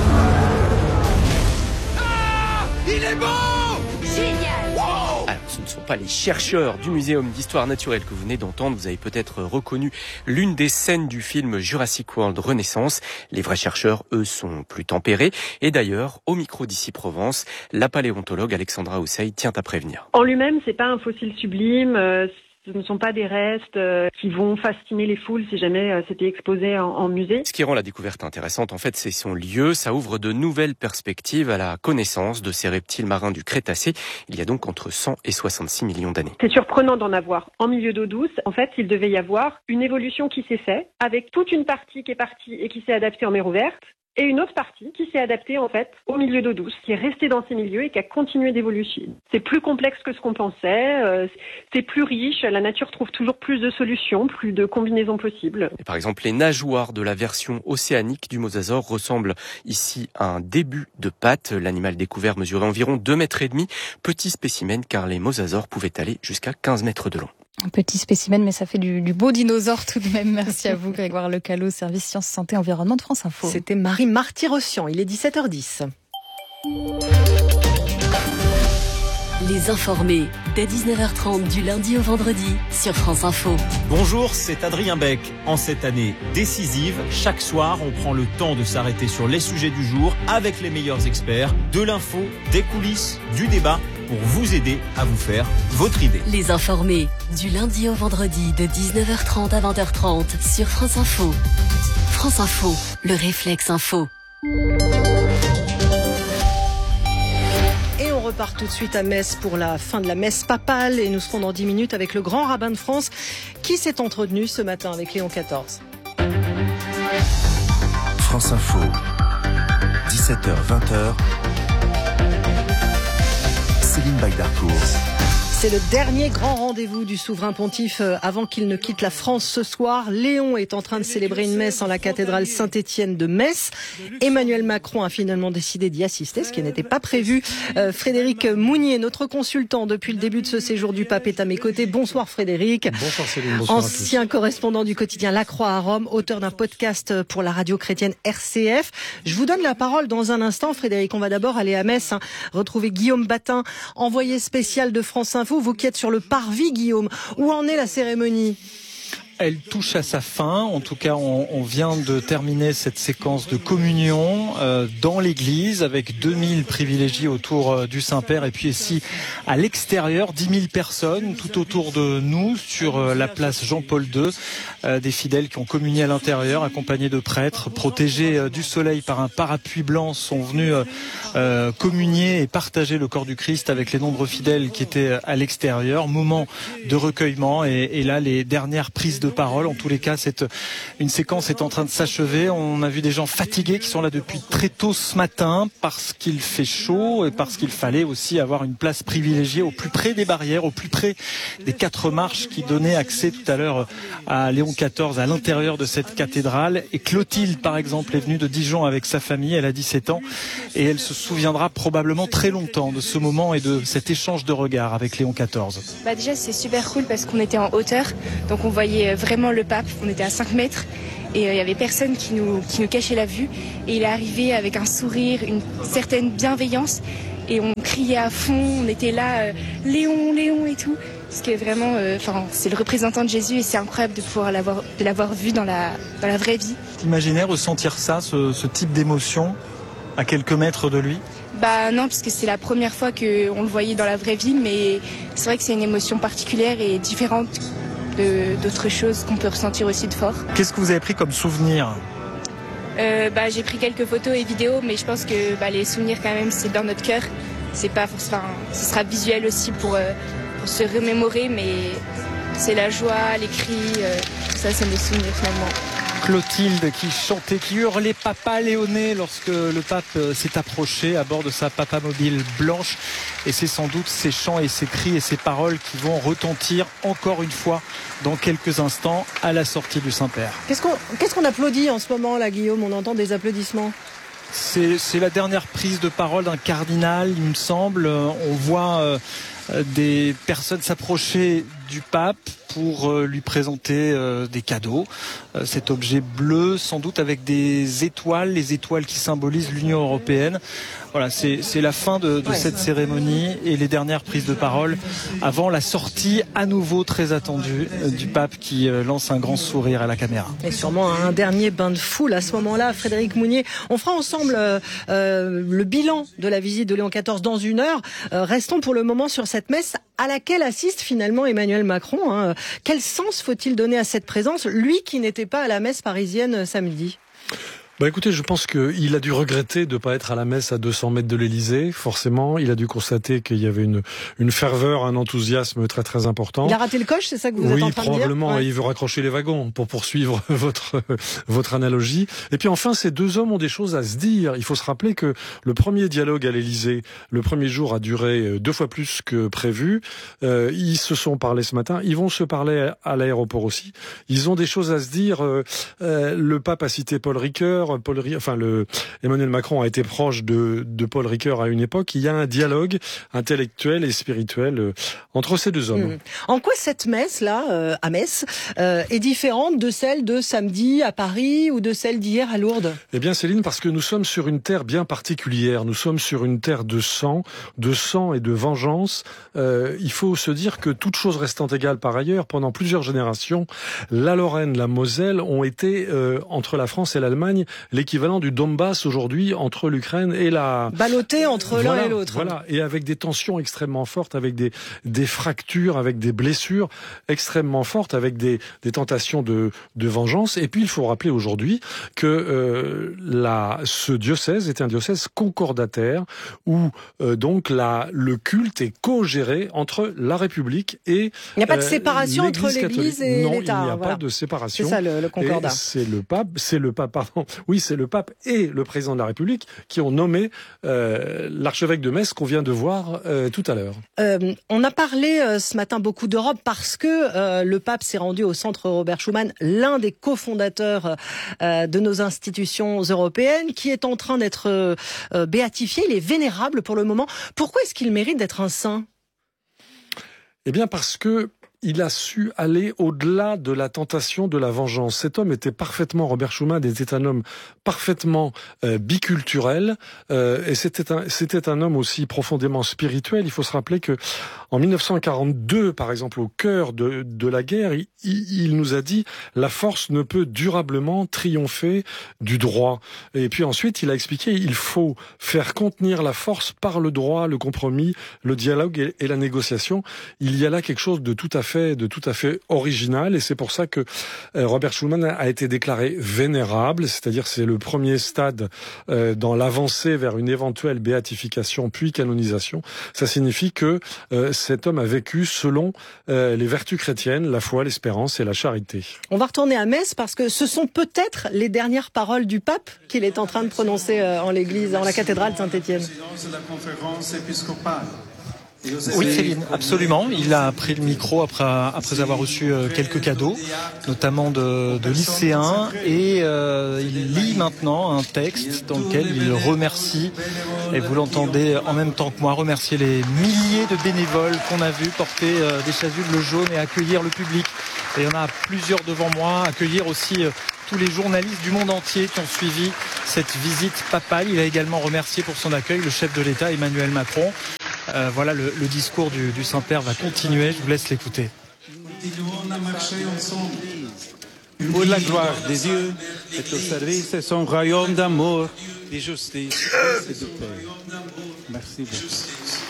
Ah, il est beau! Génial! Wow! Alors, ce ne sont pas les chercheurs du Muséum d'histoire naturelle que vous venez d'entendre. Vous avez peut-être reconnu l'une des scènes du film Jurassic World Renaissance. Les vrais chercheurs, eux, sont plus tempérés. Et d'ailleurs, au micro d'ici Provence, la paléontologue Alexandra Housseil tient à prévenir. En lui-même, c'est pas un fossile sublime. Ce ne sont pas des restes qui vont fasciner les foules si jamais c'était exposé en musée. Ce qui rend la découverte intéressante, en fait, c'est son lieu. Ça ouvre de nouvelles perspectives à la connaissance de ces reptiles marins du Crétacé. Il y a donc entre 100 et 66 millions d'années. C'est surprenant d'en avoir en milieu d'eau douce. En fait, il devait y avoir une évolution qui s'est faite avec toute une partie qui est partie et qui s'est adaptée en mer ouverte. Et une autre partie qui s'est adaptée en fait au milieu d'eau douce, qui est restée dans ces milieux et qui a continué d'évoluer. C'est plus complexe que ce qu'on pensait, c'est plus riche, la nature trouve toujours plus de solutions, plus de combinaisons possibles. Et par exemple, les nageoires de la version océanique du mosasaure ressemblent ici à un début de patte. L'animal découvert mesurait environ 2,5 mètres. Petit spécimen car les mosasaures pouvaient aller jusqu'à 15 mètres de long. Un petit spécimen, mais ça fait du beau dinosaure tout de même. Merci à vous, Grégoire Lecallot, service Sciences, Santé, Environnement de France Info. C'était Marie Marty-Rossian. Il est 17h10. Les informés, dès 19h30 du lundi au vendredi sur France Info. Bonjour, c'est Adrien Beck. En cette année décisive, chaque soir, on prend le temps de s'arrêter sur les sujets du jour avec les meilleurs experts, de l'info, des coulisses, du débat, pour vous aider à vous faire votre idée. Les informés, du lundi au vendredi de 19h30 à 20h30 sur France Info. France Info, le réflexe info. Et on repart tout de suite à Metz pour la fin de la messe papale et nous serons dans 10 minutes avec le grand rabbin de France qui s'est entretenu ce matin avec Léon XIV. France Info, 17h-20h. Céline Bagdarcourt. C'est le dernier grand rendez-vous du souverain pontife avant qu'il ne quitte la France ce soir. Léon est en train de célébrer une messe en la cathédrale Saint-Étienne de Metz. Emmanuel Macron a finalement décidé d'y assister, ce qui n'était pas prévu. Frédéric Mounier, notre consultant depuis le début de ce séjour du pape, est à mes côtés. Bonsoir Frédéric. Bonsoir Céline, bonsoir ancien correspondant du quotidien La Croix à Rome, auteur d'un podcast pour la radio chrétienne RCF. Je vous donne la parole dans un instant Frédéric. On va d'abord aller à Metz, retrouver Guillaume Batin, envoyé spécial de France Info Info, vous qui êtes sur le parvis, Guillaume. Où en est la cérémonie ? Elle touche à sa fin. En tout cas, on vient de terminer cette séquence de communion dans l'église avec 2000 privilégiés autour du Saint-Père et puis ici à l'extérieur, 10 000 personnes tout autour de nous sur la place Jean-Paul II. Des fidèles qui ont communié à l'intérieur, accompagnés de prêtres, protégés du soleil par un parapluie blanc, sont venus communier et partager le corps du Christ avec les nombreux fidèles qui étaient à l'extérieur. Moment de recueillement et là, les dernières prises de parole. En tous les cas, une séquence est en train de s'achever. On a vu des gens fatigués qui sont là depuis très tôt ce matin parce qu'il fait chaud et parce qu'il fallait aussi avoir une place privilégiée au plus près des barrières, au plus près des 4 marches qui donnaient accès tout à l'heure à Léon XIV à l'intérieur de cette cathédrale. Et Clotilde, par exemple, est venue de Dijon avec sa famille. Elle a 17 ans et elle se souviendra probablement très longtemps de ce moment et de cet échange de regards avec Léon XIV. Déjà, c'est super cool parce qu'on était en hauteur, donc on voyait vraiment le pape. On était à 5 mètres et il y avait personne qui nous cachait la vue. Et il est arrivé avec un sourire, une certaine bienveillance et on criait à fond. On était là, Léon, Léon et tout. Parce que vraiment, c'est le représentant de Jésus et c'est incroyable de pouvoir l'avoir vu dans la vraie vie. Imaginez ressentir ça, ce type d'émotion à quelques mètres de lui? Non, parce que c'est la première fois qu'on le voyait dans la vraie vie, mais c'est vrai que c'est une émotion particulière et différente d'autres choses qu'on peut ressentir aussi de fort. Qu'est-ce que vous avez pris comme souvenir? J'ai pris quelques photos et vidéos, mais je pense que les souvenirs quand même c'est dans notre cœur. C'est pas forcément, ce sera visuel aussi pour se remémorer, mais c'est la joie, les cris, tout ça, c'est mes souvenirs finalement. Clotilde qui chantait, qui hurlait Papa Léoné lorsque le pape s'est approché à bord de sa papamobile blanche. Et c'est sans doute ces chants et ces cris et ces paroles qui vont retentir encore une fois dans quelques instants à la sortie du Saint-Père. Qu'est-ce qu'on applaudit en ce moment là, Guillaume? On entend des applaudissements. C'est la dernière prise de parole d'un cardinal, il me semble. On voit des personnes s'approcher du pape pour lui présenter des cadeaux. Cet objet bleu, sans doute avec des étoiles, les étoiles qui symbolisent l'Union européenne. Voilà, c'est la fin de cette cérémonie et les dernières prises de parole avant la sortie à nouveau très attendue du pape qui lance un grand sourire à la caméra. Et sûrement un dernier bain de foule à ce moment-là. Frédéric Mounier, on fera ensemble le bilan de la visite de Léon XIV dans 1 heure. Restons pour le moment sur cette messe à laquelle assiste finalement Emmanuel Macron. Quel sens faut-il donner à cette présence, lui qui n'était pas à la messe parisienne samedi ? Écoutez, je pense qu'il a dû regretter de ne pas être à la messe à 200 mètres de l'Élysée, forcément. Il a dû constater qu'il y avait une ferveur, un enthousiasme très très important. Il a raté le coche, c'est ça que vous êtes en train de dire ? Oui, probablement. Ouais. Il veut raccrocher les wagons pour poursuivre votre analogie. Et puis enfin, ces 2 hommes ont des choses à se dire. Il faut se rappeler que le premier dialogue à l'Élysée, le premier jour, a duré 2 fois plus que prévu. Ils se sont parlé ce matin. Ils vont se parler à l'aéroport aussi. Ils ont des choses à se dire. Le pape a cité Paul Ricoeur. Emmanuel Macron a été proche de Paul Ricoeur à une époque. Il y a un dialogue intellectuel et spirituel entre ces 2 hommes. En quoi cette messe-là, à Metz, est différente de celle de samedi à Paris ou de celle d'hier à Lourdes ? Eh bien, Céline, parce que nous sommes sur une terre bien particulière. Nous sommes sur une terre de sang et de vengeance. Il faut se dire que toutes choses restant égales par ailleurs, pendant plusieurs générations, la Lorraine, la Moselle ont été, entre la France et l'Allemagne, l'équivalent du Donbass aujourd'hui entre l'Ukraine et la... Ballotté entre l'un et l'autre. Voilà, et avec des tensions extrêmement fortes, avec des fractures, avec des blessures extrêmement fortes, avec des tentations de vengeance. Et puis il faut rappeler aujourd'hui que ce diocèse est un diocèse concordataire où donc le culte est co-géré entre la République et il n'y a pas de séparation entre l'Église et l'État. Non, il n'y a pas de séparation. C'est ça le concordat. C'est le pape et le président de la République qui ont nommé l'archevêque de Metz qu'on vient de voir tout à l'heure. On a parlé ce matin beaucoup d'Europe parce que le pape s'est rendu au centre Robert Schuman, l'un des cofondateurs de nos institutions européennes, qui est en train d'être béatifié. Il est vénérable pour le moment. Pourquoi est-ce qu'il mérite d'être un saint ? Eh bien parce que il a su aller au-delà de la tentation de la vengeance. Cet homme était parfaitement, Robert Schuman était un homme parfaitement biculturel, et c'était un homme aussi profondément spirituel. Il faut se rappeler que en 1942, par exemple, au cœur de la guerre, il nous a dit « la force ne peut durablement triompher du droit ». Et puis ensuite, il a expliqué « il faut faire contenir la force par le droit, le compromis, le dialogue et la négociation ». Il y a là quelque chose de tout à fait original, et c'est pour ça que Robert Schuman a été déclaré vénérable, c'est-à-dire c'est le premier stade dans l'avancée vers une éventuelle béatification puis canonisation. Ça signifie que cet homme a vécu selon les vertus chrétiennes, la foi, l'espérance et la charité. On va retourner à Metz parce que ce sont peut-être les dernières paroles du pape qu'il est en train de prononcer en l'église, en la cathédrale de Saint-Étienne. Oui, Céline, absolument. Il a pris le micro après avoir reçu quelques cadeaux, notamment de lycéens, et il lit maintenant un texte dans lequel il remercie, et vous l'entendez en même temps que moi, remercier les milliers de bénévoles qu'on a vus porter des chasubles jaunes et accueillir le public. Et il y en a plusieurs devant moi, accueillir aussi tous les journalistes du monde entier qui ont suivi cette visite papale. Il a également remercié pour son accueil le chef de l'État, Emmanuel Macron. Voilà, le discours du Saint-Père va continuer, je vous laisse l'écouter. Continuons à marcher ensemble pour la gloire des dieux et au service de son royaume d'amour, de justice et de paix. Merci beaucoup.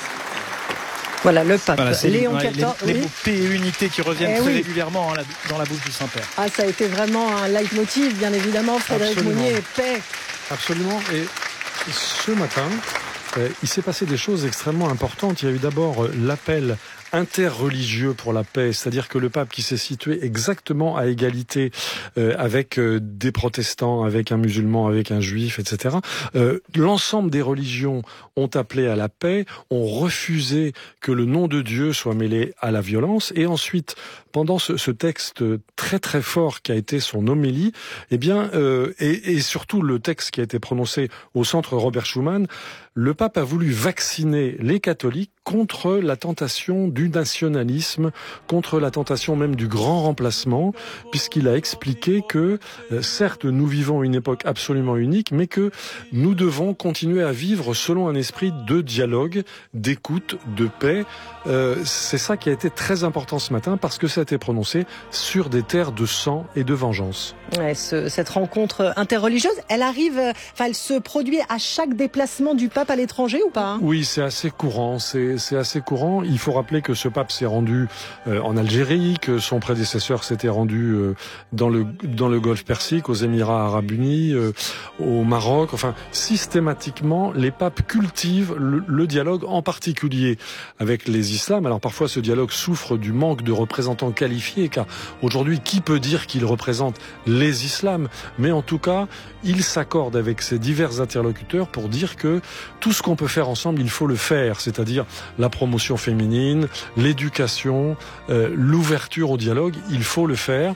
Voilà, le pape Léon XIV. Les mots paix et unité qui reviennent très régulièrement dans la bouche du Saint-Père. Ah, ça a été vraiment un leitmotiv, bien évidemment, Frédéric Mounier, paix. Absolument, et ce matin, il s'est passé des choses extrêmement importantes. Il y a eu d'abord l'appel interreligieux pour la paix, c'est-à-dire que le pape qui s'est situé exactement à égalité avec des protestants, avec un musulman, avec un juif, etc. L'ensemble des religions ont appelé à la paix, ont refusé que le nom de Dieu soit mêlé à la violence, et ensuite, pendant ce texte très très fort qui a été son homélie, eh bien, et surtout le texte qui a été prononcé au centre Robert Schuman, le pape a voulu vacciner les catholiques contre la tentation du nationalisme, contre la tentation même du grand remplacement, puisqu'il a expliqué que, certes, nous vivons une époque absolument unique, mais que nous devons continuer à vivre selon un esprit de dialogue, d'écoute, de paix. C'est ça qui a été très important ce matin, parce que ça a été prononcé sur des terres de sang et de vengeance. Ouais, cette rencontre interreligieuse, elle se produit à chaque déplacement du pape à l'étranger ou pas ? Oui, c'est assez courant. C'est assez courant. Il faut rappeler que ce pape s'est rendu en Algérie, que son prédécesseur s'était rendu dans le Golfe Persique, aux Émirats Arabes Unis, au Maroc. Enfin, systématiquement, les papes cultivent le dialogue, en particulier avec les islams. Alors parfois, ce dialogue souffre du manque de représentants qualifiés, car aujourd'hui, qui peut dire qu'il représente les islams? Mais en tout cas, il s'accorde avec ses divers interlocuteurs pour dire que tout ce qu'on peut faire ensemble, il faut le faire, c'est-à-dire la promotion féminine, l'éducation, l'ouverture au dialogue, il faut le faire.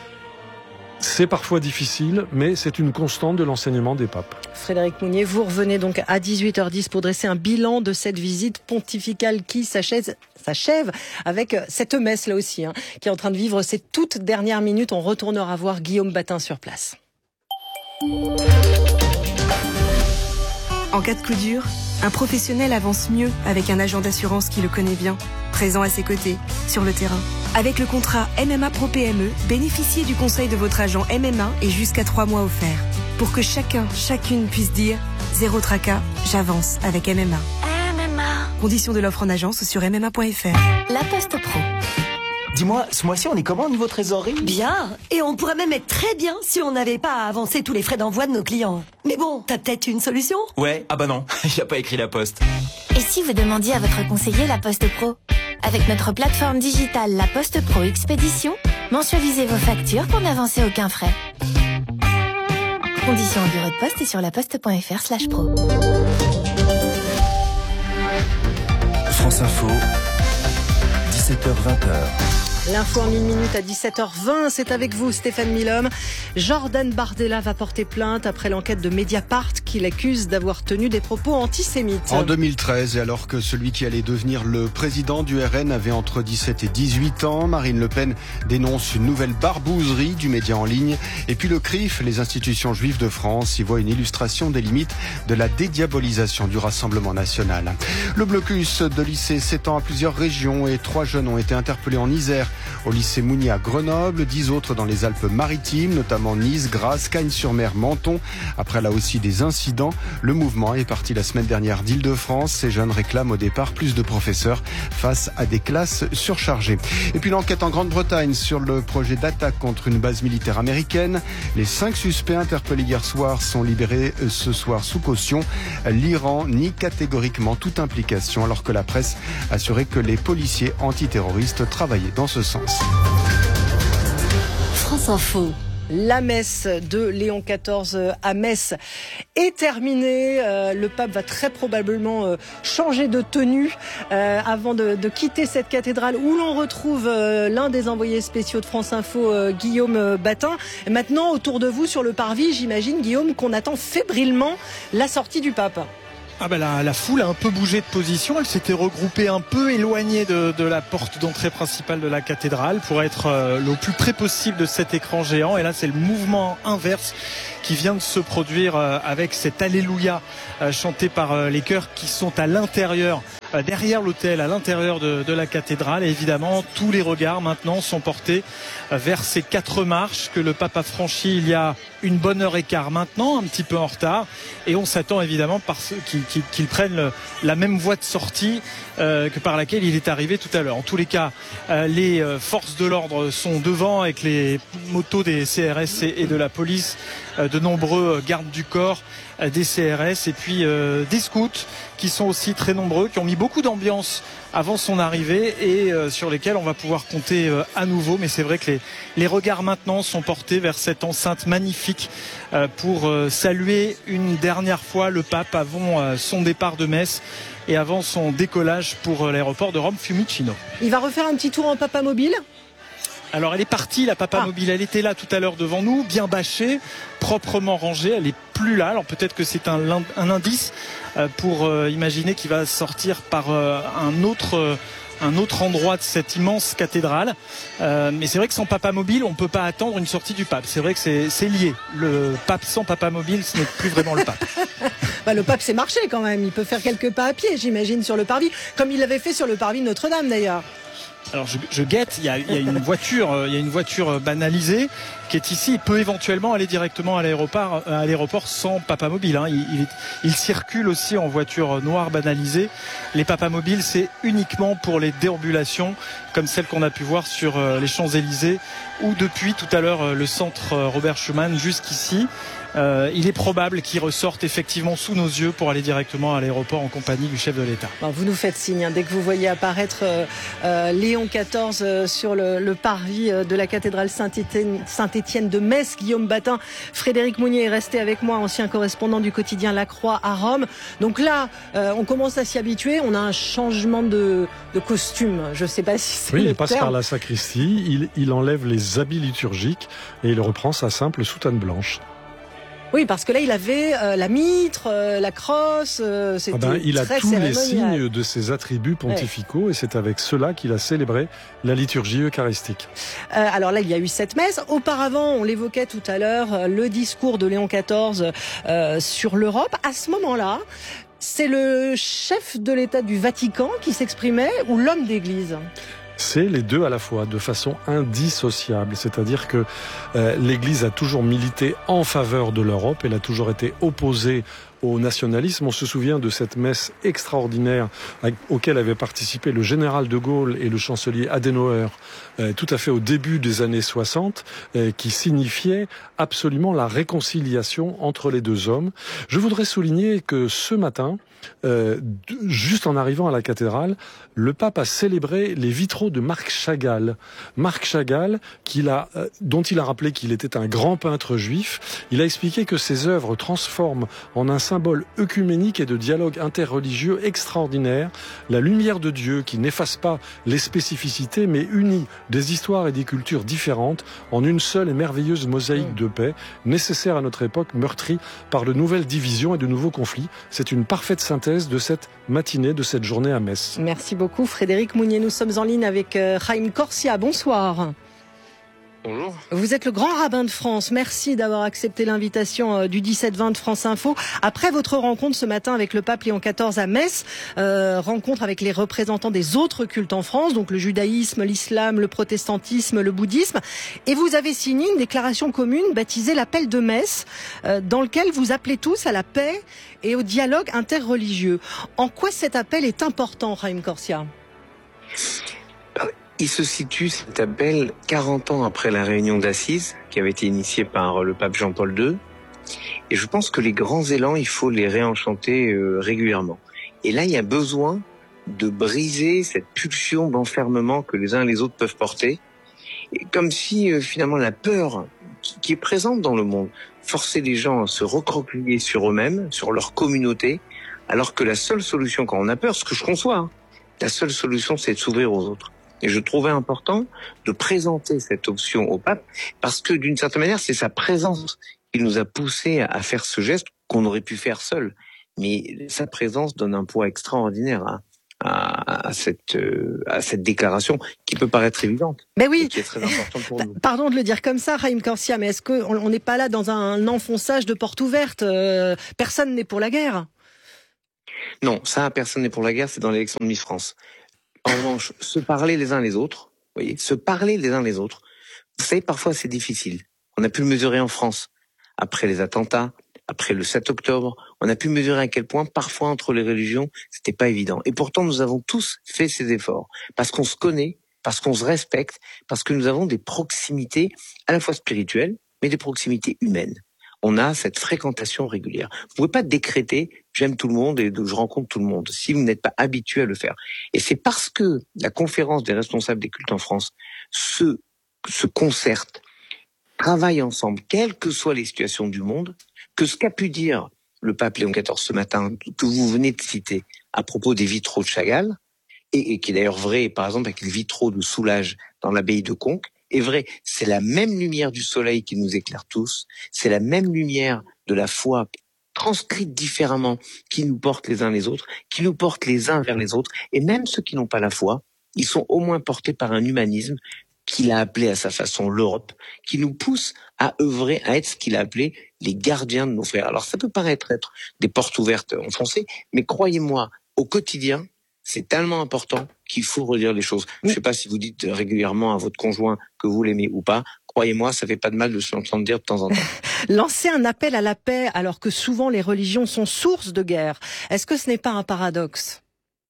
C'est parfois difficile, mais c'est une constante de l'enseignement des papes. Frédéric Mounier, vous revenez donc à 18h10 pour dresser un bilan de cette visite pontificale qui s'achève avec cette messe là aussi, qui est en train de vivre ses toutes dernières minutes. On retournera voir Guillaume Batin sur place. En cas de coup dur, un professionnel avance mieux avec un agent d'assurance qui le connaît bien, présent à ses côtés, sur le terrain. Avec le contrat MMA Pro PME, bénéficiez du conseil de votre agent MMA et jusqu'à 3 mois offerts. Pour que chacune puisse dire « Zéro tracas, j'avance avec MMA ». Conditions de l'offre en agence sur MMA.fr. La Poste Pro. Dis-moi, ce mois-ci, on est comment au niveau trésorerie ? Bien, et on pourrait même être très bien si on n'avait pas à avancer tous les frais d'envoi de nos clients. Mais bon, t'as peut-être une solution ? Ouais, ah bah non, il n'y a pas écrit La Poste. Et si vous demandiez à votre conseiller La Poste Pro ? Avec notre plateforme digitale La Poste Pro Expédition, mensualisez vos factures pour n'avancer aucun frais. Conditions au bureau de poste et sur laposte.fr/pro. France Info, 17h-20h. L'info en 1 minute à 17h20, c'est avec vous Stéphane Milhomme. Jordan Bardella va porter plainte après l'enquête de Mediapart qu'il accuse d'avoir tenu des propos antisémites. En 2013, et alors que celui qui allait devenir le président du RN avait entre 17 et 18 ans, Marine Le Pen dénonce une nouvelle barbouzerie du média en ligne. Et puis le CRIF, les institutions juives de France, y voit une illustration des limites de la dédiabolisation du Rassemblement national. Le blocus de lycée s'étend à plusieurs régions et 3 jeunes ont été interpellés en Isère, au lycée Mounier à Grenoble, 10 autres dans les Alpes-Maritimes, notamment Nice, Grasse, Cagnes-sur-Mer, Menton. Après là aussi des incidents, le mouvement est parti la semaine dernière d'Île-de-France. Ces jeunes réclament au départ plus de professeurs face à des classes surchargées. Et puis l'enquête en Grande-Bretagne sur le projet d'attaque contre une base militaire américaine. Les 5 suspects interpellés hier soir sont libérés ce soir sous caution. L'Iran nie catégoriquement toute implication alors que la presse assurait que les policiers antiterroristes travaillaient dans ce sens. France Info. La messe de Léon XIV à Metz est terminée. Le pape va très probablement changer de tenue avant de quitter cette cathédrale où l'on retrouve l'un des envoyés spéciaux de France Info, Guillaume Batin. Et maintenant, autour de vous, sur le parvis, j'imagine, Guillaume, qu'on attend fébrilement la sortie du pape. Ah ben la foule a un peu bougé de position, elle s'était regroupée un peu éloignée de la porte d'entrée principale de la cathédrale pour être le plus près possible de cet écran géant. Et là c'est le mouvement inverse qui vient de se produire avec cet Alléluia chanté par les chœurs qui sont à l'intérieur, derrière l'autel, à l'intérieur de la cathédrale. Et évidemment, tous les regards maintenant sont portés vers ces 4 marches que le pape a franchies il y a une bonne heure et quart maintenant, un petit peu en retard. Et on s'attend évidemment qu'il prenne la même voie de sortie que par laquelle il est arrivé tout à l'heure. En tous les cas, les forces de l'ordre sont devant avec les motos des CRS et de la police, de nombreux gardes du corps des CRS et puis des scouts qui sont aussi très nombreux, qui ont mis beaucoup d'ambiance avant son arrivée et sur lesquels on va pouvoir compter à nouveau. Mais c'est vrai que les regards maintenant sont portés vers cette enceinte magnifique pour saluer une dernière fois le pape avant son départ de Metz et avant son décollage pour l'aéroport de Rome-Fiumicino. Il va refaire un petit tour en papamobile ? Alors elle est partie, la papamobile, elle était là tout à l'heure devant nous, bien bâchée, proprement rangée, elle est plus là. Alors peut-être que c'est un indice pour imaginer qu'il va sortir par un autre endroit de cette immense cathédrale. Mais c'est vrai que sans papamobile, on ne peut pas attendre une sortie du pape. C'est vrai que c'est lié. Le pape sans papamobile, ce n'est plus vraiment le pape. Le pape s'est marché quand même, il peut faire quelques pas à pied, j'imagine, sur le parvis, comme il l'avait fait sur le parvis de Notre-Dame d'ailleurs. Alors je guette, il y a une voiture banalisée qui est ici. Il peut éventuellement aller directement à l'aéroport sans papamobile. Il circule aussi en voiture noire banalisée. Les papamobiles, c'est uniquement pour les déambulations comme celle qu'on a pu voir sur les Champs-Élysées ou depuis tout à l'heure le centre Robert Schuman jusqu'ici. Il est probable qu'il ressorte effectivement sous nos yeux pour aller directement à l'aéroport en compagnie du chef de l'État. Vous nous faites signe dès que vous voyez apparaître Léon XIV sur le parvis de la cathédrale Saint-Étienne de Metz. Guillaume Batin, Frédéric Mounier est resté avec moi, ancien correspondant du quotidien La Croix à Rome. Donc là, on commence à s'y habituer. On a un changement de costume. Je ne sais pas si c'est le terme. Il passe par la sacristie, il enlève les habits liturgiques et il reprend sa simple soutane blanche. Oui, parce que là, il avait la mitre, la crosse, c'était il a très tous cérémonial. Les signes de ses attributs pontificaux et c'est avec cela qu'il a célébré la liturgie eucharistique. Alors là, il y a eu cette messe. Auparavant, on l'évoquait tout à l'heure, le discours de Léon XIV sur l'Europe. À ce moment-là, c'est le chef de l'État du Vatican qui s'exprimait ou l'homme d'Église ? C'est les deux à la fois, de façon indissociable. C'est-à-dire que l'Église a toujours milité en faveur de l'Europe. Elle a toujours été opposée au nationalisme. On se souvient de cette messe extraordinaire auquel avaient participé le général de Gaulle et le chancelier Adenauer tout à fait au début des années 60, qui signifiait absolument la réconciliation entre les deux hommes. Je voudrais souligner que ce matin, juste en arrivant à la cathédrale, le pape a célébré les vitraux de Marc Chagall. Marc Chagall, dont il a rappelé qu'il était un grand peintre juif. Il a expliqué que ses œuvres transforment en un symbole œcuménique et de dialogue interreligieux extraordinaire, la lumière de Dieu qui n'efface pas les spécificités mais unit des histoires et des cultures différentes en une seule et merveilleuse mosaïque de paix, nécessaire à notre époque meurtrie par de nouvelles divisions et de nouveaux conflits. C'est une parfaite synthèse de cette matinée, de cette journée à Metz. Merci beaucoup Frédéric Mounier. Nous sommes en ligne avec Chaim Corsia. Bonsoir. Bonjour. Vous êtes le grand rabbin de France. Merci d'avoir accepté l'invitation du 17-20 de France Info. Après votre rencontre ce matin avec le pape Léon XIV à Metz, rencontre avec les représentants des autres cultes en France, donc le judaïsme, l'islam, le protestantisme, le bouddhisme. Et vous avez signé une déclaration commune baptisée l'appel de Metz, dans lequel vous appelez tous à la paix et au dialogue interreligieux. En quoi cet appel est important, Chaim Corsia ? Il se situe, cet appel, 40 ans après la réunion d'Assise, qui avait été initiée par le pape Jean-Paul II. Et je pense que les grands élans, il faut les réenchanter régulièrement. Et là, il y a besoin de briser cette pulsion d'enfermement que les uns et les autres peuvent porter. Et comme si, finalement, la peur qui est présente dans le monde forçait les gens à se recroqueviller sur eux-mêmes, sur leur communauté, alors que la seule solution quand on a peur, ce que je conçois, la seule solution, c'est de s'ouvrir aux autres. Et je trouvais important de présenter cette option au pape parce que d'une certaine manière, c'est sa présence qui nous a poussé à faire ce geste qu'on aurait pu faire seul. Mais sa présence donne un poids extraordinaire à cette déclaration qui peut paraître évidente. Mais oui. Et qui est très importante pour nous. Pardon de le dire comme ça, Chaim Corsia, mais est-ce qu'on n'est pas là dans un enfonçage de porte ouverte ? Personne n'est pour la guerre. Non, ça, personne n'est pour la guerre, c'est dans l'élection de Miss France. En revanche, se parler les uns les autres, vous voyez, se parler les uns les autres, vous savez, parfois c'est difficile. On a pu le mesurer en France. Après les attentats, après le 7 octobre, on a pu mesurer à quel point, parfois, entre les religions, c'était pas évident. Et pourtant, nous avons tous fait ces efforts. Parce qu'on se connaît, parce qu'on se respecte, parce que nous avons des proximités, à la fois spirituelles, mais des proximités humaines. On a cette fréquentation régulière. Vous pouvez pas décréter « j'aime tout le monde et je rencontre tout le monde » si vous n'êtes pas habitué à le faire. Et c'est parce que la conférence des responsables des cultes en France se concerte, travaille ensemble, quelles que soient les situations du monde, que ce qu'a pu dire le pape Léon XIV ce matin, que vous venez de citer, à propos des vitraux de Chagall, et qui est d'ailleurs vrai, par exemple, avec les vitraux de Soulages dans l'abbaye de Conques, est vrai, c'est la même lumière du soleil qui nous éclaire tous, c'est la même lumière de la foi transcrite différemment qui nous porte les uns les autres, qui nous porte les uns vers les autres, et même ceux qui n'ont pas la foi, ils sont au moins portés par un humanisme qu'il a appelé à sa façon l'Europe, qui nous pousse à œuvrer, à être ce qu'il a appelé les gardiens de nos frères. Alors ça peut paraître être des portes ouvertes enfoncées, mais croyez-moi, au quotidien, c'est tellement important qu'il faut redire les choses. Je ne sais pas si vous dites régulièrement à votre conjoint que vous l'aimez ou pas. Croyez-moi, ça fait pas de mal de se l'entendre dire de temps en temps. Lancer un appel à la paix alors que souvent les religions sont source de guerre, est-ce que ce n'est pas un paradoxe ?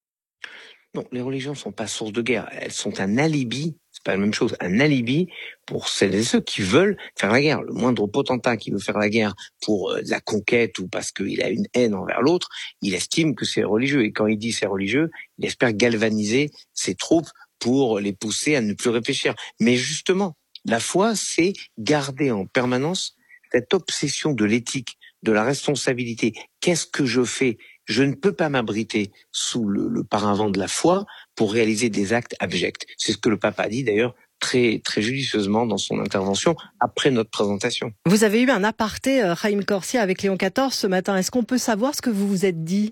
Non, les religions sont pas source de guerre. Elles sont un alibi. C'est pas la même chose. Un alibi pour celles et ceux qui veulent faire la guerre. Le moindre potentat qui veut faire la guerre pour la conquête ou parce qu'il a une haine envers l'autre, il estime que c'est religieux. Et quand il dit c'est religieux, il espère galvaniser ses troupes pour les pousser à ne plus réfléchir. Mais justement, la foi, c'est garder en permanence cette obsession de l'éthique, de la responsabilité. Qu'est-ce que je fais ? Je ne peux pas m'abriter sous le paravent de la foi pour réaliser des actes abjects. C'est ce que le pape a dit d'ailleurs très, très judicieusement dans son intervention après notre présentation. Vous avez eu un aparté, Chaim Corsia, avec Léon XIV ce matin. Est-ce qu'on peut savoir ce que vous vous êtes dit ?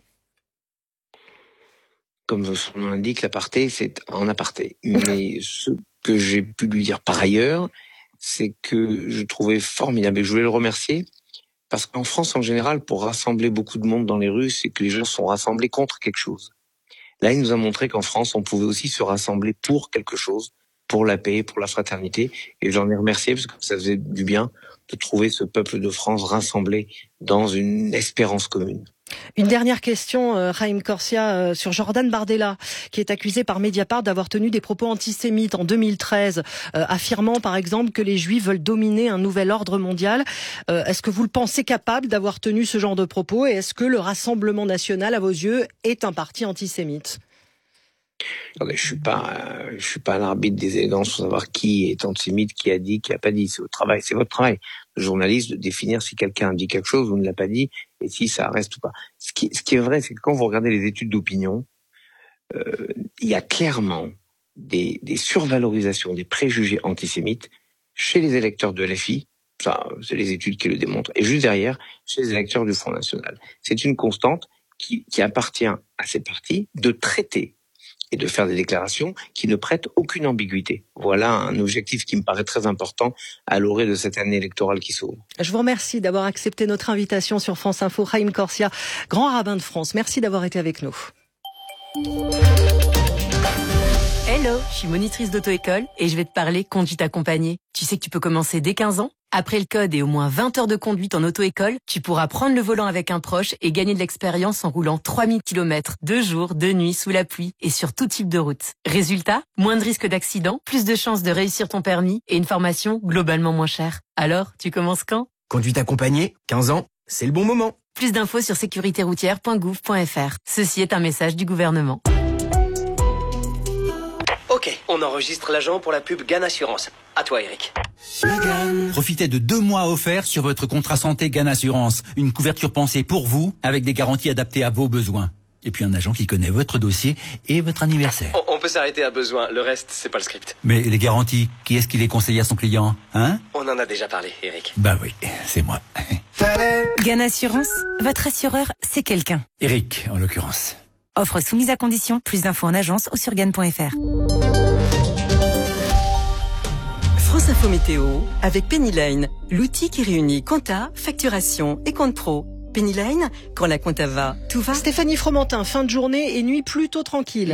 Comme son nom l'indique, l'aparté, c'est en aparté. Mais ce que j'ai pu lui dire par ailleurs, c'est que je trouvais formidable et je voulais le remercier. Parce qu'en France, en général, pour rassembler beaucoup de monde dans les rues, c'est que les gens sont rassemblés contre quelque chose. Là, il nous a montré qu'en France, on pouvait aussi se rassembler pour quelque chose, pour la paix, pour la fraternité. Et j'en ai remercié parce que ça faisait du bien de trouver ce peuple de France rassemblé dans une espérance commune. Une dernière question, Chaim Corsia, sur Jordan Bardella, qui est accusé par Mediapart d'avoir tenu des propos antisémites en 2013, affirmant par exemple que les Juifs veulent dominer un nouvel ordre mondial. Est-ce que vous le pensez capable d'avoir tenu ce genre de propos et est-ce que le Rassemblement national, à vos yeux, est un parti antisémite ? Attendez, je suis pas l'arbitre des élégances pour savoir qui est antisémite, qui a dit, qui a pas dit. C'est votre travail. De journaliste de définir si quelqu'un dit quelque chose ou ne l'a pas dit et si ça reste ou pas. Ce qui est vrai, c'est que quand vous regardez les études d'opinion, il y a clairement des survalorisations, des préjugés antisémites chez les électeurs de LFI. Ça, c'est les études qui le démontrent. Et juste derrière, chez les électeurs du Front National. C'est une constante qui appartient à ces partis de traiter et de faire des déclarations qui ne prêtent aucune ambiguïté. Voilà un objectif qui me paraît très important à l'orée de cette année électorale qui s'ouvre. Je vous remercie d'avoir accepté notre invitation sur France Info. Haïm Corsia, grand rabbin de France, merci d'avoir été avec nous. Hello, je suis monitrice d'auto-école et je vais te parler conduite accompagnée. Tu sais que tu peux commencer dès 15 ans. Après le code et au moins 20 heures de conduite en auto-école, tu pourras prendre le volant avec un proche et gagner de l'expérience en roulant 3000 km, 2 jours, 2 nuits, sous la pluie et sur tout type de route. Résultat, moins de risques d'accident, plus de chances de réussir ton permis et une formation globalement moins chère. Alors, tu commences quand ? Conduite accompagnée, 15 ans, c'est le bon moment. Plus d'infos sur sécuritéroutière.gouv.fr. Ceci est un message du gouvernement. Ok, on enregistre l'agent pour la pub GAN Assurance. À toi, Eric. Profitez de 2 mois offerts sur votre contrat santé GAN Assurance. Une couverture pensée pour vous, avec des garanties adaptées à vos besoins. Et puis un agent qui connaît votre dossier et votre anniversaire. On peut s'arrêter à besoin, le reste, c'est pas le script. Mais les garanties, qui est-ce qui les conseille à son client, hein ? On en a déjà parlé, Eric. Bah oui, c'est moi. GAN Assurance, votre assureur, c'est quelqu'un. Eric, en l'occurrence. Offre soumise à condition, plus d'infos en agence ou sur GAN.fr. France Info Météo avec Pennyline, l'outil qui réunit compta, facturation et compte pro. Pennyline, quand la compta va, tout va. Stéphanie Fromentin, fin de journée et nuit plutôt tranquille.